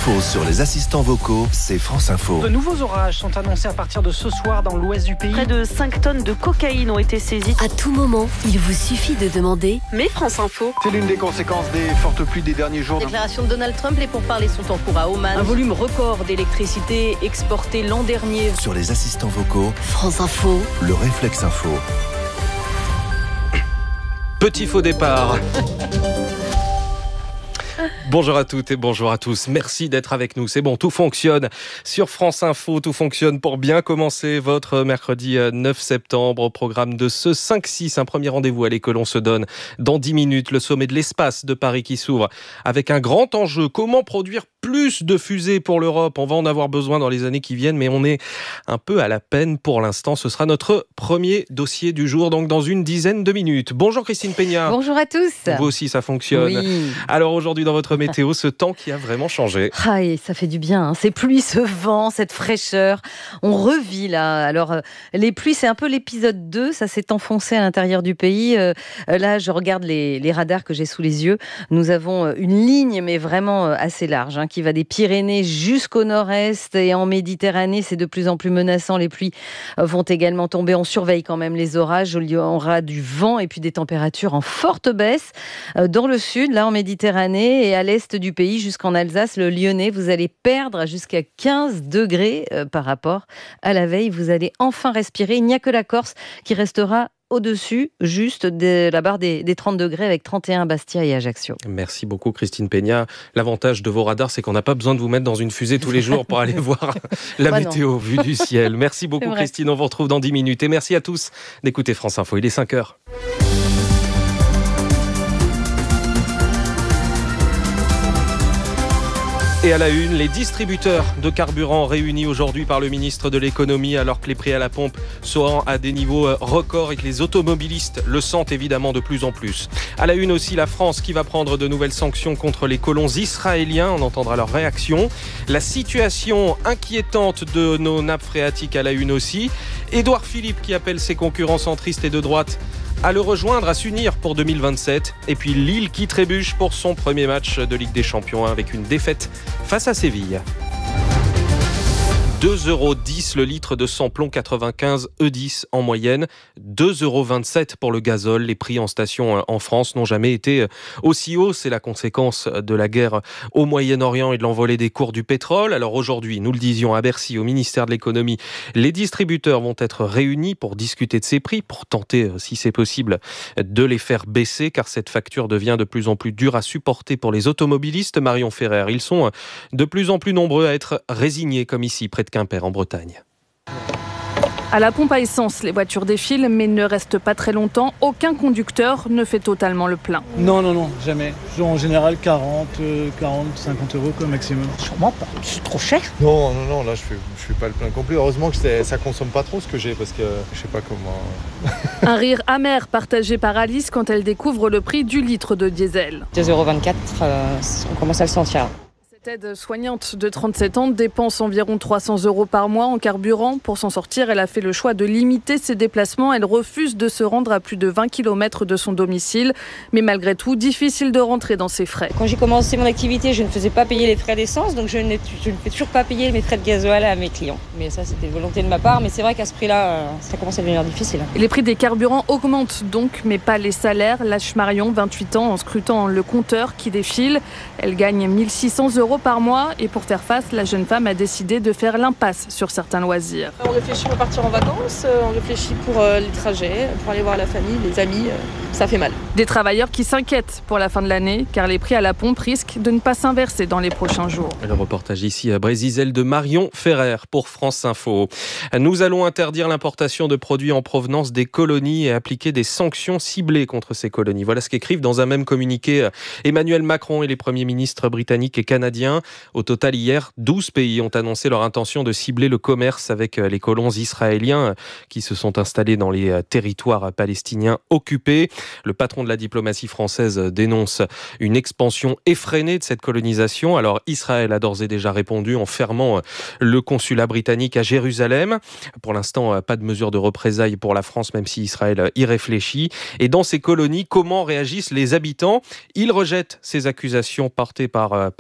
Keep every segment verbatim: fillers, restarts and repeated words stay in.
L'info sur les assistants vocaux, c'est France Info. De nouveaux orages sont annoncés à partir de ce soir dans l'ouest du pays. Près de cinq tonnes de cocaïne ont été saisies. À tout moment, il vous suffit de demander « Mais France Info ». C'est l'une des conséquences des fortes pluies des derniers jours. Déclaration de Donald Trump, les pourparlers sont en cours à Oman. Un volume record d'électricité exporté l'an dernier. Sur les assistants vocaux, France Info, le réflexe info. Petit faux départ. Bonjour à toutes et bonjour à tous. Merci d'être avec nous. C'est bon, tout fonctionne sur France Info. Tout fonctionne pour bien commencer votre mercredi neuf septembre au programme de ce cinq six. Un premier rendez-vous à que l'on se donne dans dix minutes. Le sommet de l'espace de Paris qui s'ouvre avec un grand enjeu. Comment produire plus de fusées pour l'Europe? On va en avoir besoin dans les années qui viennent, mais on est un peu à la peine pour l'instant. Ce sera notre premier dossier du jour, donc dans une dizaine de minutes. Bonjour Christine Peña. Bonjour à tous. Vous aussi, ça fonctionne. Oui. Alors aujourd'hui, dans votre météo, ce temps qui a vraiment changé. Ah, et ça fait du bien, hein. Ces pluies, ce vent, cette fraîcheur. On revit là. Alors, euh, les pluies, c'est un peu l'épisode deux. Ça s'est enfoncé à l'intérieur du pays. Euh, là, je regarde les, les radars que j'ai sous les yeux. Nous avons une ligne, mais vraiment assez large, hein, qui va des Pyrénées jusqu'au nord-est. Et en Méditerranée, c'est de plus en plus menaçant. Les pluies vont également tomber. On surveille quand même les orages. Il y aura du vent et puis des températures en forte baisse. Euh, dans le sud, là, en Méditerranée et à l'est du pays jusqu'en Alsace, le Lyonnais, vous allez perdre jusqu'à quinze degrés euh, par rapport à la veille. Vous allez enfin respirer. Il n'y a que la Corse qui restera au-dessus, juste de la barre des, des trente degrés avec trente et un à Bastia et Ajaccio. Merci beaucoup Christine Peña. L'avantage de vos radars, c'est qu'on n'a pas besoin de vous mettre dans une fusée tous les jours pour aller voir la bah météo vue du ciel. Merci beaucoup Christine, on vous retrouve dans dix minutes. Et merci à tous d'écouter France Info. Il est cinq heures. Et à la une, les distributeurs de carburant réunis aujourd'hui par le ministre de l'économie alors que les prix à la pompe sont à des niveaux records et que les automobilistes le sentent évidemment de plus en plus. À la une aussi, la France qui va prendre de nouvelles sanctions contre les colons israéliens. On entendra leur réaction. La situation inquiétante de nos nappes phréatiques à la une aussi. Édouard Philippe qui appelle ses concurrents centristes et de droite à le rejoindre, à s'unir pour deux mille vingt-sept. Et puis Lille qui trébuche pour son premier match de Ligue des Champions avec une défaite face à Séville. deux euros dix le litre de samplon quatre-vingt-quinze E dix en moyenne, deux euros vingt-sept pour le gazole. Les prix en station en France n'ont jamais été aussi hauts. C'est la conséquence de la guerre au Moyen-Orient et de l'envolée des cours du pétrole. Alors aujourd'hui, nous le disions à Bercy, au ministère de l'économie, les distributeurs vont être réunis pour discuter de ces prix, pour tenter, si c'est possible, de les faire baisser, car cette facture devient de plus en plus dure à supporter pour les automobilistes. Marion Ferrer, ils sont de plus en plus nombreux à être résignés, comme ici, près de Quimper en Bretagne. À la pompe à essence, les voitures défilent mais ne restent pas très longtemps. Aucun conducteur ne fait totalement le plein. Non, non, non, jamais. En général, quarante, quarante, cinquante euros comme maximum. Sûrement pas, c'est trop cher. Non, non, non, là je fais, je fais pas le plein complet. Heureusement que ça consomme pas trop ce que j'ai parce que je sais pas comment... Un rire amer partagé par Alice quand elle découvre le prix du litre de diesel. deux euros vingt-quatre, euh, on commence à le sentir. Cette aide-soignante de trente-sept ans dépense environ trois cents euros par mois en carburant. Pour s'en sortir, elle a fait le choix de limiter ses déplacements. Elle refuse de se rendre à plus de vingt kilomètres de son domicile. Mais malgré tout, difficile de rentrer dans ses frais. Quand j'ai commencé mon activité, je ne faisais pas payer les frais d'essence, donc je, je ne fais toujours pas payer mes frais de gasoil à mes clients. Mais ça, c'était une volonté de ma part. Mais c'est vrai qu'à ce prix-là, ça commence à devenir difficile. Et les prix des carburants augmentent donc, mais pas les salaires. Lâche Marion, vingt-huit ans, en scrutant le compteur qui défile. Elle gagne mille six cents euros par mois et pour faire face, la jeune femme a décidé de faire l'impasse sur certains loisirs. On réfléchit pour partir en vacances, on réfléchit pour euh, les trajets, pour aller voir la famille, les amis, euh, ça fait mal. Des travailleurs qui s'inquiètent pour la fin de l'année car les prix à la pompe risquent de ne pas s'inverser dans les prochains jours. Le reportage ici à Brézizel de Marion Ferrer pour France Info. Nous allons interdire l'importation de produits en provenance des colonies et appliquer des sanctions ciblées contre ces colonies. Voilà ce qu'écrivent dans un même communiqué Emmanuel Macron et les premiers ministres britanniques et canadiens. Au total, hier, douze pays ont annoncé leur intention de cibler le commerce avec les colons israéliens qui se sont installés dans les territoires palestiniens occupés. Le patron de la diplomatie française dénonce une expansion effrénée de cette colonisation. Alors, Israël a d'ores et déjà répondu en fermant le consulat britannique à Jérusalem. Pour l'instant, pas de mesure de représailles pour la France, même si Israël y réfléchit. Et dans ces colonies, comment réagissent les habitants ? Ils rejettent ces accusations portées par Paris, entre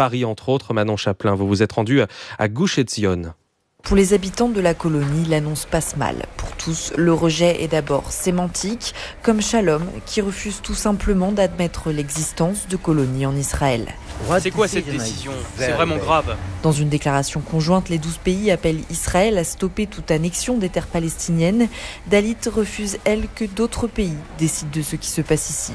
autres. Manon Chaplin, vous vous êtes rendu à Gush Etzion. Pour les habitants de la colonie, l'annonce passe mal. Pour tous, le rejet est d'abord sémantique, comme Shalom, qui refuse tout simplement d'admettre l'existence de colonies en Israël. C'est quoi cette décision ? C'est vraiment grave. Dans une déclaration conjointe, les douze pays appellent Israël à stopper toute annexion des terres palestiniennes. Dalit refuse, elle, que d'autres pays décident de ce qui se passe ici.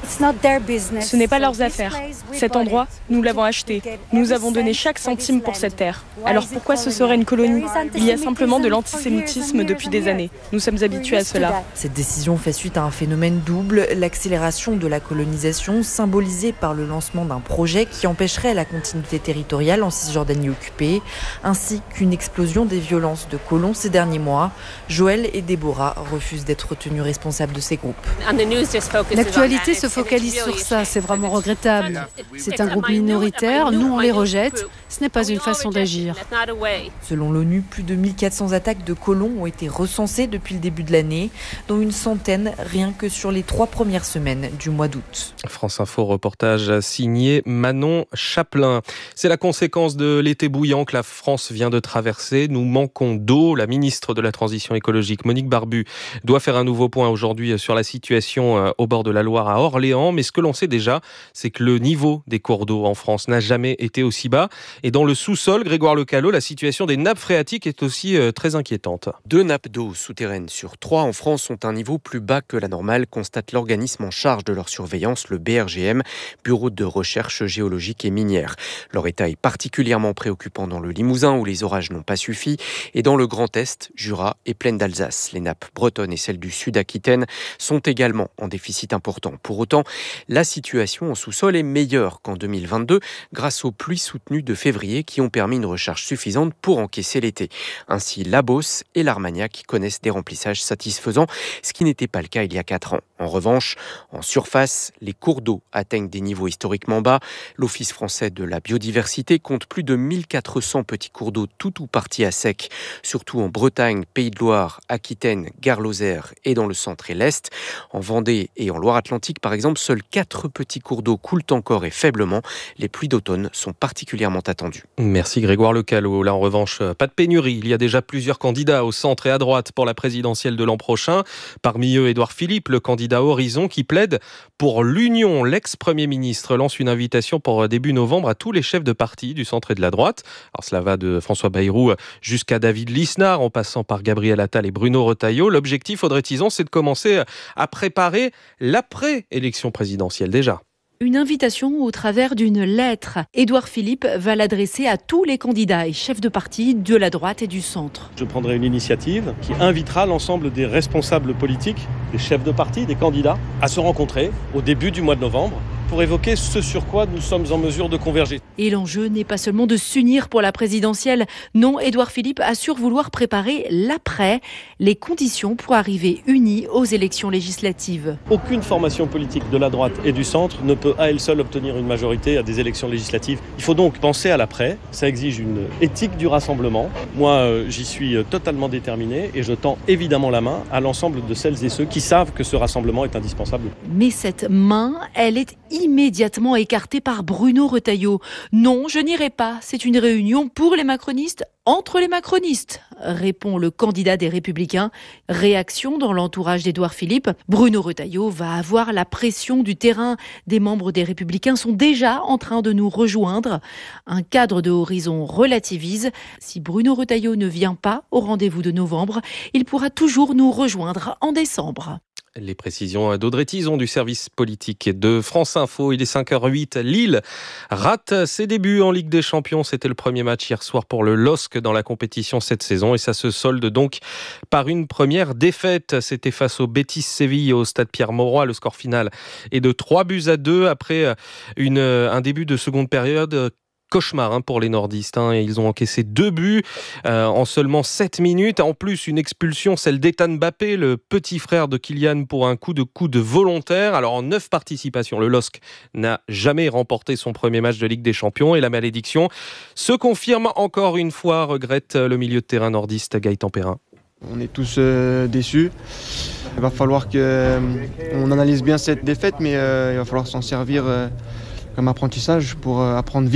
Ce n'est pas leurs affaires. Cet endroit, nous l'avons acheté. Nous avons donné chaque centime pour cette terre. Alors pourquoi ce serait une colonie ? Il y a simplement de l'antisémitisme depuis des années. Nous sommes habitués à cela. Cette décision fait suite à un phénomène double, l'accélération de la colonisation, symbolisée par le lancement d'un projet qui empêcherait la continuité territoriale en Cisjordanie occupée, ainsi qu'une explosion des violences de colons ces derniers mois. Joël et Déborah refusent d'être tenus responsables de ces groupes. L'actualité se focalise sur ça, c'est vraiment regrettable. C'est un groupe minoritaire, nous on les rejette, ce n'est pas une façon d'agir. Selon l'ONU, plus de mille quatre cents attaques de colons ont été recensées depuis le début de l'année, dont une centaine rien que sur les trois premières semaines du mois d'août. France Info, reportage signé Manon Chaplin. C'est la conséquence de l'été bouillant que la France vient de traverser. Nous manquons d'eau. La ministre de la Transition écologique, Monique Barbu, doit faire un nouveau point aujourd'hui sur la situation au bord de la Loire à Orléans. Mais ce que l'on sait déjà, c'est que le niveau des cours d'eau en France n'a jamais été aussi bas. Et dans le sous-sol, Grégoire Lecallot, la situation des nappes phréatiques est aussi euh, très inquiétante. Deux nappes d'eau souterraines sur trois en France ont un niveau plus bas que la normale, constate l'organisme en charge de leur surveillance, le B R G M, Bureau de recherche géologique et minière. Leur état est particulièrement préoccupant dans le Limousin où les orages n'ont pas suffi et dans le Grand Est, Jura et Plaine d'Alsace. Les nappes bretonnes et celles du Sud-Aquitaine sont également en déficit important. Pour autant, la situation en sous-sol est meilleure qu'en deux mille vingt-deux grâce aux pluies soutenues de février qui ont permis une recharge suffisante pour encaisser l'été. Ainsi, la Beauce et l'Armagnac connaissent des remplissages satisfaisants, ce qui n'était pas le cas il y a quatre ans. En revanche, en surface, les cours d'eau atteignent des niveaux historiquement bas. L'Office français de la biodiversité compte plus de mille quatre cents petits cours d'eau tout ou partis à sec, surtout en Bretagne, Pays de Loire, Aquitaine, Gare-Lozère et dans le centre et l'Est. En Vendée et en Loire-Atlantique, par exemple, seuls quatre petits cours d'eau coulent encore et faiblement. Les pluies d'automne sont particulièrement attendues. Merci Grégoire Lecallot. Là, en revanche, pas de pénurie. Il y a déjà plusieurs candidats au centre et à droite pour la présidentielle de l'an prochain. Parmi eux, Édouard Philippe, le candidat Horizon, qui plaide pour l'union. L'ex-premier ministre lance une invitation pour début novembre à tous les chefs de parti du centre et de la droite. Alors, cela va de François Bayrou jusqu'à David Lisnard, en passant par Gabriel Attal et Bruno Retailleau. L'objectif, Audrey-Tizon, c'est de commencer à préparer l'après-élection présidentielle déjà. Une invitation au travers d'une lettre. Édouard Philippe va l'adresser à tous les candidats et chefs de parti de la droite et du centre. Je prendrai une initiative qui invitera l'ensemble des responsables politiques, des chefs de parti, des candidats, à se rencontrer au début du mois de novembre pour évoquer ce sur quoi nous sommes en mesure de converger. Et l'enjeu n'est pas seulement de s'unir pour la présidentielle. Non, Édouard Philippe assure vouloir préparer l'après, les conditions pour arriver unis aux élections législatives. Aucune formation politique de la droite et du centre ne peut à elle seule obtenir une majorité à des élections législatives. Il faut donc penser à l'après. Ça exige une éthique du rassemblement. Moi, euh, j'y suis totalement déterminé et je tends évidemment la main à l'ensemble de celles et ceux qui savent que ce rassemblement est indispensable. Mais cette main, elle est immédiatement écarté par Bruno Retailleau. Non, je n'irai pas. C'est une réunion pour les macronistes, entre les macronistes, répond le candidat des Républicains. Réaction dans l'entourage d'Édouard Philippe. Bruno Retailleau va avoir la pression du terrain. Des membres des Républicains sont déjà en train de nous rejoindre. Un cadre de Horizon relativise. Si Bruno Retailleau ne vient pas au rendez-vous de novembre, il pourra toujours nous rejoindre en décembre. Les précisions d'Audrey Tizon du service politique de France Info. Il est cinq heures huit. Lille rate ses débuts en Ligue des Champions. C'était le premier match hier soir pour le L O S C dans la compétition cette saison. Et ça se solde donc par une première défaite. C'était face au Betis Séville au stade Pierre-Mauroy. Le score final est de trois buts à deux après une, un début de seconde période cauchemar hein, pour les nordistes. Hein. Ils ont encaissé deux buts euh, en seulement sept minutes. En plus, une expulsion, celle d'Ethan Mbappé, le petit frère de Kylian, pour un coup de coude volontaire. Alors, en neuf participations, le L O S C n'a jamais remporté son premier match de Ligue des Champions. Et la malédiction se confirme encore une fois, regrette le milieu de terrain nordiste Gaëtan Perrin. On est tous euh, déçus. Il va falloir qu'on euh, analyse bien cette défaite, mais euh, il va falloir s'en servir euh, comme apprentissage pour euh, apprendre vite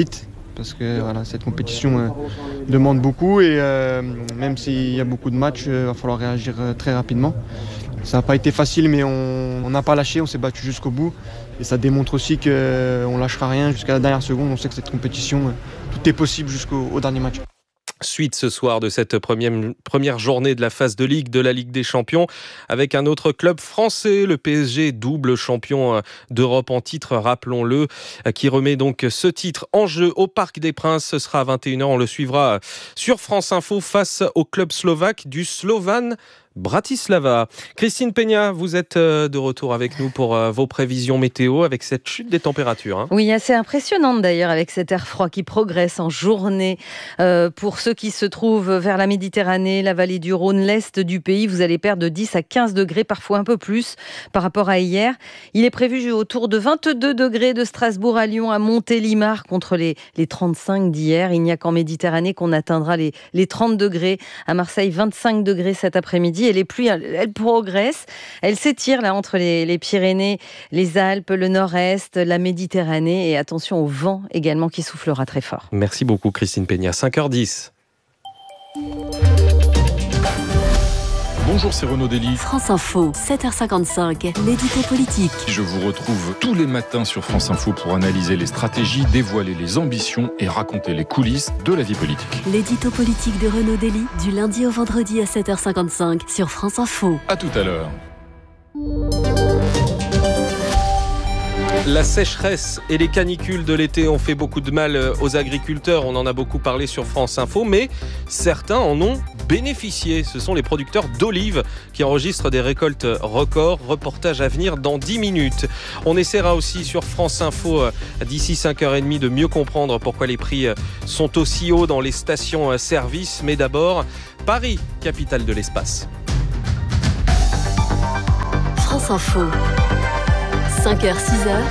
parce que voilà, cette compétition euh, demande beaucoup et euh, même s'il y a beaucoup de matchs, il euh, va falloir réagir euh, très rapidement. Ça n'a pas été facile, mais on n'a pas lâché, on s'est battu jusqu'au bout. Et ça démontre aussi qu'on ne lâchera rien jusqu'à la dernière seconde. On sait que cette compétition, euh, tout est possible jusqu'au au dernier match. Suite ce soir de cette première, première journée de la phase de Ligue de la Ligue des Champions avec un autre club français, le P S G, double champion d'Europe en titre, rappelons-le, qui remet donc ce titre en jeu au Parc des Princes. Ce sera à vingt et une heures, on le suivra sur France Info face au club slovaque du Slovan Bratislava. Christine Peña, vous êtes de retour avec nous pour vos prévisions météo avec cette chute des températures. Hein. Oui, assez impressionnante d'ailleurs avec cet air froid qui progresse en journée. Euh, pour ceux qui se trouvent vers la Méditerranée, la vallée du Rhône, l'est du pays, vous allez perdre de dix à quinze degrés, parfois un peu plus par rapport à hier. Il est prévu autour de vingt-deux degrés de Strasbourg à Lyon, à Montélimar contre les, les trente-cinq d'hier. Il n'y a qu'en Méditerranée qu'on atteindra les, les trente degrés. À Marseille, vingt-cinq degrés cet après-midi. Et les pluies, elles progressent, elles s'étirent là entre les, les Pyrénées, les Alpes, le Nord-Est, la Méditerranée et attention au vent également qui soufflera très fort. Merci beaucoup Christine Peña. cinq heures dix. Bonjour, c'est Renaud Dely. France Info, sept heures cinquante-cinq, l'édito politique. Je vous retrouve tous les matins sur France Info pour analyser les stratégies, dévoiler les ambitions et raconter les coulisses de la vie politique. L'édito politique de Renaud Dely, du lundi au vendredi à sept heures cinquante-cinq sur France Info. À tout à l'heure. La sécheresse et les canicules de l'été ont fait beaucoup de mal aux agriculteurs. On en a beaucoup parlé sur France Info, mais certains en ont bénéficié. Ce sont les producteurs d'olives qui enregistrent des récoltes records. Reportage à venir dans dix minutes. On essaiera aussi sur France Info d'ici cinq heures trente de mieux comprendre pourquoi les prix sont aussi hauts dans les stations-service. Mais d'abord, Paris, capitale de l'espace. France Info. cinq heures, six heures.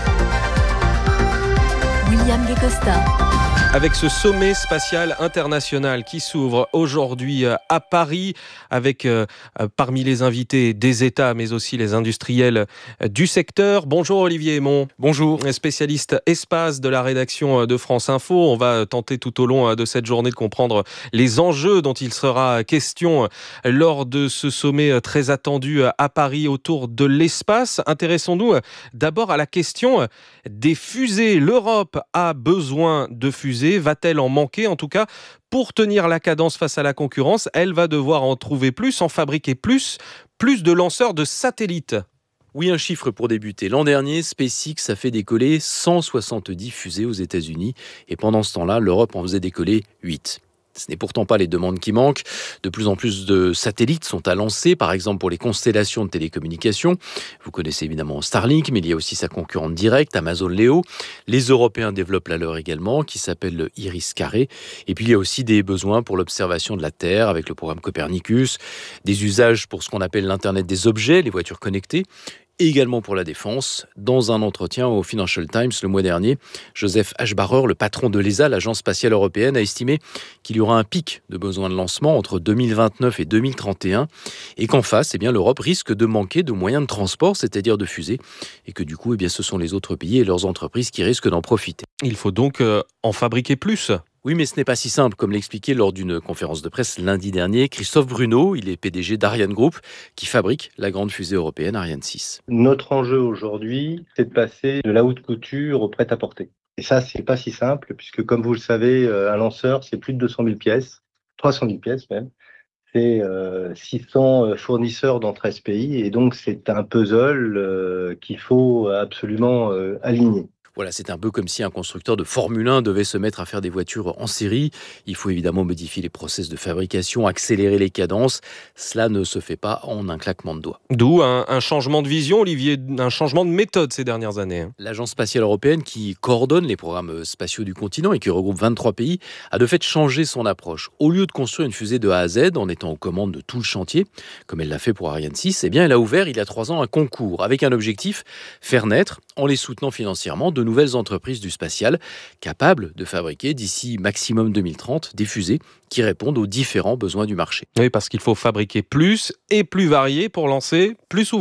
William Guécosta. Avec ce sommet spatial international qui s'ouvre aujourd'hui à Paris, avec euh, parmi les invités des États, mais aussi les industriels du secteur. Bonjour Olivier Aymon. Bonjour. Spécialiste espace de la rédaction de France Info. On va tenter tout au long de cette journée de comprendre les enjeux dont il sera question lors de ce sommet très attendu à Paris autour de l'espace. Intéressons-nous d'abord à la question des fusées. L'Europe a besoin de fusées. Va-t-elle en manquer? En tout cas, pour tenir la cadence face à la concurrence, elle va devoir en trouver plus, en fabriquer plus, plus de lanceurs de satellites. Oui, un chiffre pour débuter. L'an dernier, SpaceX a fait décoller cent soixante-dix fusées aux États-Unis et pendant ce temps-là, l'Europe en faisait décoller huit. Ce n'est pourtant pas les demandes qui manquent. De plus en plus de satellites sont à lancer, par exemple pour les constellations de télécommunications. Vous connaissez évidemment Starlink, mais il y a aussi sa concurrente directe, Amazon Leo. Les Européens développent la leur également, qui s'appelle le Iris-Carré. Et puis il y a aussi des besoins pour l'observation de la Terre avec le programme Copernicus, des usages pour ce qu'on appelle l'Internet des objets, les voitures connectées, et également pour la défense. Dans un entretien au Financial Times le mois dernier, Joseph Aschbacher, le patron de l'E S A, l'Agence spatiale européenne, a estimé qu'il y aura un pic de besoins de lancement entre deux mille vingt-neuf et deux mille trente et un et qu'en face, eh bien, l'Europe risque de manquer de moyens de transport, c'est-à-dire de fusées, et que du coup, eh bien, ce sont les autres pays et leurs entreprises qui risquent d'en profiter. Il faut donc euh, en fabriquer plus. Oui, mais ce n'est pas si simple, comme l'expliquait lors d'une conférence de presse lundi dernier Christophe Bruno. Il est P D G d'Ariane Group, qui fabrique la grande fusée européenne Ariane six. Notre enjeu aujourd'hui, c'est de passer de la haute couture au prêt-à-porter. Et ça, c'est pas si simple, puisque comme vous le savez, un lanceur, c'est plus de deux cent mille pièces, trois cent mille pièces même. C'est euh, six cents fournisseurs dans treize pays, et donc c'est un puzzle euh, qu'il faut absolument euh, aligner. Voilà, c'est un peu comme si un constructeur de Formule un devait se mettre à faire des voitures en série. Il faut évidemment modifier les process de fabrication, accélérer les cadences. Cela ne se fait pas en un claquement de doigts. D'où un, un changement de vision, Olivier, un changement de méthode ces dernières années. L'Agence spatiale européenne, qui coordonne les programmes spatiaux du continent et qui regroupe vingt-trois pays, a de fait changé son approche. Au lieu de construire une fusée de A à Z en étant aux commandes de tout le chantier, comme elle l'a fait pour Ariane six, eh bien elle a ouvert il y a trois ans un concours avec un objectif, faire naître, en les soutenant financièrement, de nouvelles entreprises du spatial capables de fabriquer d'ici maximum deux mille trente des fusées qui répondent aux différents besoins du marché. Oui, parce qu'il faut fabriquer plus et plus varié pour lancer plus souvent.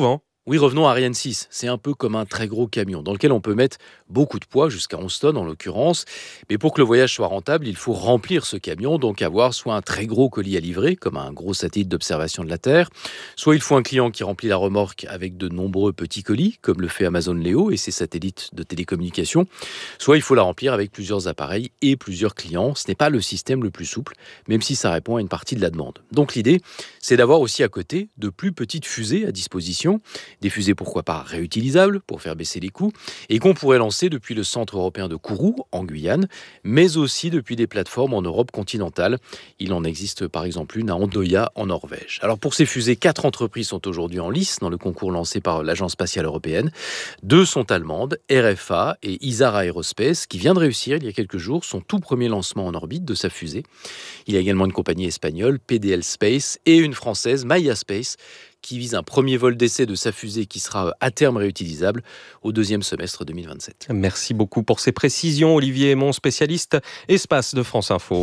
Oui, revenons à Ariane six. C'est un peu comme un très gros camion dans lequel on peut mettre beaucoup de poids, jusqu'à onze tonnes en l'occurrence. Mais pour que le voyage soit rentable, il faut remplir ce camion, donc avoir soit un très gros colis à livrer, comme un gros satellite d'observation de la Terre, soit il faut un client qui remplit la remorque avec de nombreux petits colis, comme le fait Amazon Leo et ses satellites de télécommunication, soit il faut la remplir avec plusieurs appareils et plusieurs clients. Ce n'est pas le système le plus souple, même si ça répond à une partie de la demande. Donc l'idée, c'est d'avoir aussi à côté de plus petites fusées à disposition, des fusées pourquoi pas réutilisables pour faire baisser les coûts et qu'on pourrait lancer depuis le centre européen de Kourou en Guyane, mais aussi depuis des plateformes en Europe continentale. Il en existe par exemple une à Andoya en Norvège. Alors pour ces fusées, quatre entreprises sont aujourd'hui en lice dans le concours lancé par l'Agence spatiale européenne. Deux sont allemandes, R F A et Isar Aerospace, qui vient de réussir il y a quelques jours son tout premier lancement en orbite de sa fusée. Il y a également une compagnie espagnole, P D L Space, et une française, Maya Space, qui vise un premier vol d'essai de sa fusée qui sera à terme réutilisable au deuxième semestre deux mille vingt-sept. Merci beaucoup pour ces précisions, Olivier Aymon, spécialiste espace de France Info.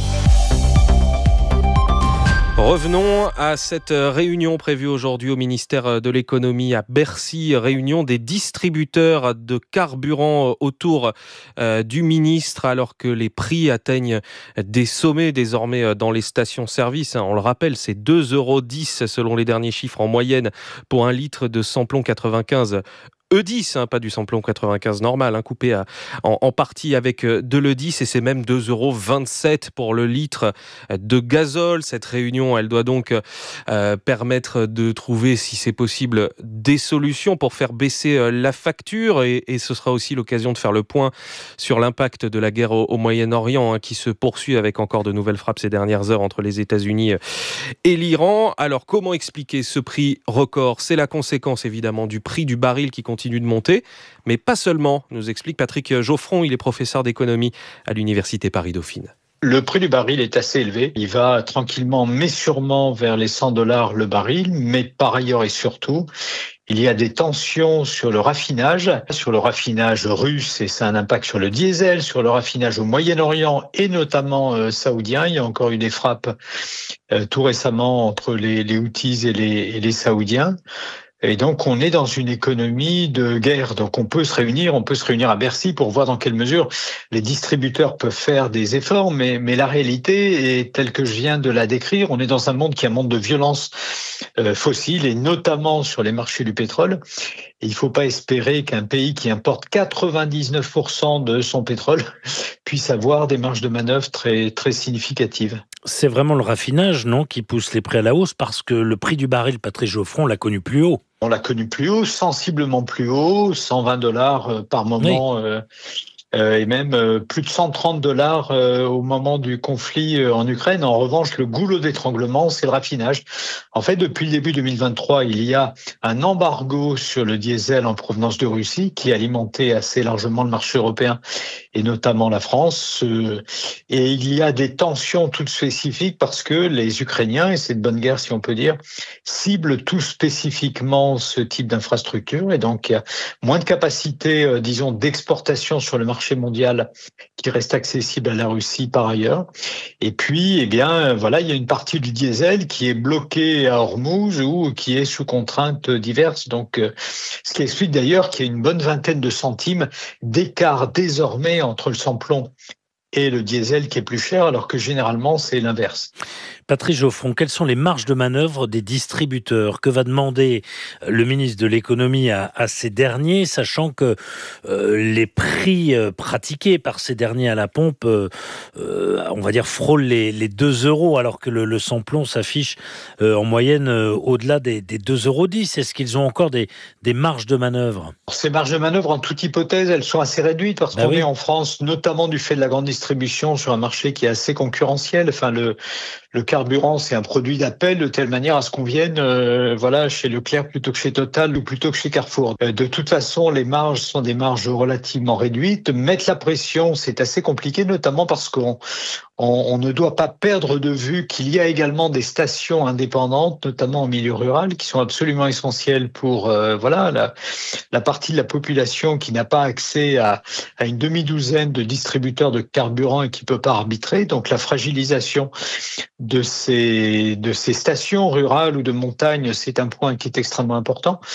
Revenons à cette réunion prévue aujourd'hui au ministère de l'économie à Bercy, réunion des distributeurs de carburant autour euh, du ministre, alors que les prix atteignent des sommets désormais dans les stations-service. On le rappelle, c'est deux euros dix selon les derniers chiffres en moyenne pour un litre de samplon quatre-vingt-quinze E dix, hein, pas du samplon quatre-vingt-quinze normal, hein, coupé à, en, en partie avec de l'E dix, et c'est même deux euros vingt-sept pour le litre de gazole. Cette réunion, elle doit donc euh, permettre de trouver, si c'est possible, des solutions pour faire baisser euh, la facture, et, et ce sera aussi l'occasion de faire le point sur l'impact de la guerre au, au Moyen-Orient, hein, qui se poursuit avec encore de nouvelles frappes ces dernières heures entre les États-Unis et l'Iran. Alors, comment expliquer ce prix record ? C'est la conséquence évidemment du prix du baril qui continue continue de monter, mais pas seulement, nous explique Patrick Geoffron, il est professeur d'économie à l'Université Paris-Dauphine. Le prix du baril est assez élevé. Il va tranquillement mais sûrement vers les cent dollars le baril, mais par ailleurs et surtout, il y a des tensions sur le raffinage, sur le raffinage russe, et ça a un impact sur le diesel, sur le raffinage au Moyen-Orient et notamment euh, saoudien. Il y a encore eu des frappes euh, tout récemment entre les, les Houthis et les, et les Saoudiens. Et donc, on est dans une économie de guerre. Donc, on peut se réunir, on peut se réunir à Bercy pour voir dans quelle mesure les distributeurs peuvent faire des efforts. Mais, mais la réalité est telle que je viens de la décrire. On est dans un monde qui est un monde de violence euh, fossile, et notamment sur les marchés du pétrole. Et il ne faut pas espérer qu'un pays qui importe quatre-vingt-dix-neuf pour cent de son pétrole puisse avoir des marges de manœuvre très, très significatives. C'est vraiment le raffinage, non, qui pousse les prix à la hausse, parce que le prix du baril, Patrick Geoffron, on l'a connu plus haut. On l'a connu plus haut, sensiblement plus haut, cent vingt dollars par moment, oui. euh, euh, et même euh, plus de cent trente dollars euh, au moment du conflit euh, en Ukraine. En revanche, le goulot d'étranglement, c'est le raffinage. En fait, depuis le début deux mille vingt-trois, il y a un embargo sur le diesel en provenance de Russie qui alimentait assez largement le marché européen et notamment la France. Euh, et il y a des tensions toutes spécifiques parce que les Ukrainiens, et c'est de bonne guerre si on peut dire, ciblent tout spécifiquement ce type d'infrastructure. Et donc, il y a moins de capacité, euh, disons, d'exportation sur le marché mondial qui reste accessible à la Russie par ailleurs. Et puis, eh bien, voilà, il y a une partie du diesel qui est bloquée à Hormuz ou qui est sous contraintes diverses. Donc, euh, ce qui explique d'ailleurs qu'il y a une bonne vingtaine de centimes d'écart désormais entre le samplon et le diesel qui est plus cher, alors que généralement, c'est l'inverse. Patrick Geoffron, quelles sont les marges de manœuvre des distributeurs ? Que va demander le ministre de l'économie à, à ces derniers, sachant que euh, les prix euh, pratiqués par ces derniers à la pompe, euh, euh, on va dire, frôlent les, les deux euros, alors que le, le samplon s'affiche euh, en moyenne euh, au-delà des, des deux euros dix. Est-ce qu'ils ont encore des, des marges de manœuvre ? Ces marges de manœuvre, en toute hypothèse, elles sont assez réduites, parce bah qu'on oui. est en France, notamment du fait de la grande distribution, sur un marché qui est assez concurrentiel. Enfin, le, le carburant, c'est un produit d'appel de telle manière à ce qu'on vienne euh, voilà, chez Leclerc plutôt que chez Total ou plutôt que chez Carrefour. Euh, de toute façon, les marges sont des marges relativement réduites. Mettre la pression, c'est assez compliqué, notamment parce qu'on on, on ne doit pas perdre de vue qu'il y a également des stations indépendantes, notamment en milieu rural, qui sont absolument essentielles pour euh, voilà la, la partie de la population qui n'a pas accès à, à une demi-douzaine de distributeurs de carburant et qui peut pas arbitrer. Donc la fragilisation de ces de ces stations rurales ou de montagne, c'est un point qui est extrêmement important.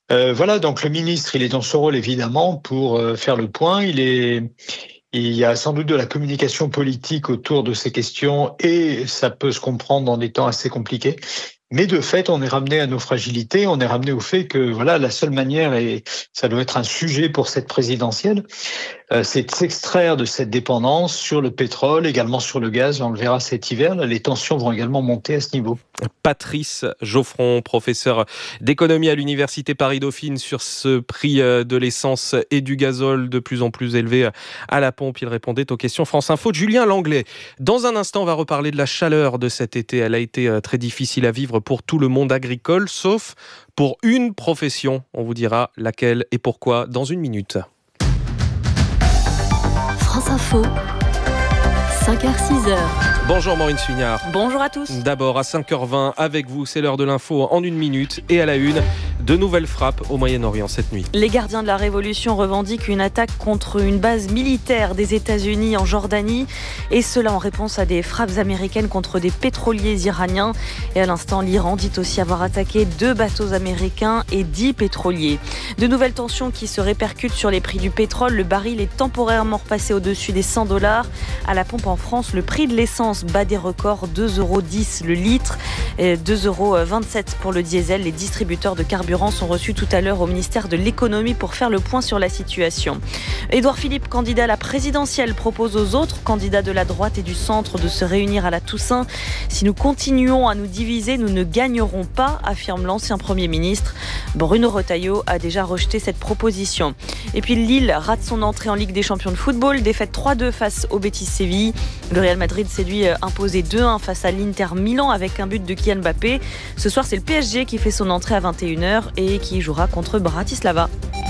Euh, voilà, donc le ministre, il est dans ce rôle évidemment pour euh, faire le point. Il est, il y a sans doute de la communication politique autour de ces questions et ça peut se comprendre dans des temps assez compliqués. Mais de fait, on est ramené à nos fragilités, on est ramené au fait que voilà, la seule manière, et ça doit être un sujet pour cette présidentielle, euh, c'est de s'extraire de cette dépendance sur le pétrole, également sur le gaz. On le verra cet hiver, là, les tensions vont également monter à ce niveau. Patrice Geoffron, professeur d'économie à l'Université Paris-Dauphine, sur ce prix de l'essence et du gazole de plus en plus élevé à la pompe. Il répondait aux questions France Info de Julien Langlais. Dans un instant, on va reparler de la chaleur de cet été. Elle a été très difficile à vivre pour tout le monde agricole, sauf pour une profession. On vous dira laquelle et pourquoi dans une minute. France Info, cinq heures six heures. Bonjour Maureen Suignard. Bonjour à tous. D'abord à cinq heures vingt avec vous, c'est l'heure de l'info en une minute et à la une, de nouvelles frappes au Moyen-Orient cette nuit. Les gardiens de la Révolution revendiquent une attaque contre une base militaire des États-Unis en Jordanie et cela en réponse à des frappes américaines contre des pétroliers iraniens. Et à l'instant, l'Iran dit aussi avoir attaqué deux bateaux américains et dix pétroliers. De nouvelles tensions qui se répercutent sur les prix du pétrole. Le baril est temporairement repassé au-dessus des cent dollars. À la pompe en France, le prix de l'essence bat des records, deux euros dix le litre, et deux euros vingt-sept pour le diesel. Les distributeurs de carburant sont reçus tout à l'heure au ministère de l'économie pour faire le point sur la situation. Édouard Philippe, candidat à la présidentielle, propose aux autres candidats de la droite et du centre de se réunir à la Toussaint. Si nous continuons à nous diviser, nous ne gagnerons pas, affirme l'ancien Premier ministre. Bruno Retailleau a déjà rejeté cette proposition. Et puis Lille rate son entrée en Ligue des champions de football, défaite trois deux face au Betis Séville. Le Real Madrid s'est lui imposé deux un face à l'Inter Milan avec un but de Kylian Mbappé. Ce soir, c'est le P S G qui fait son entrée à vingt et une heures et qui jouera contre Bratislava.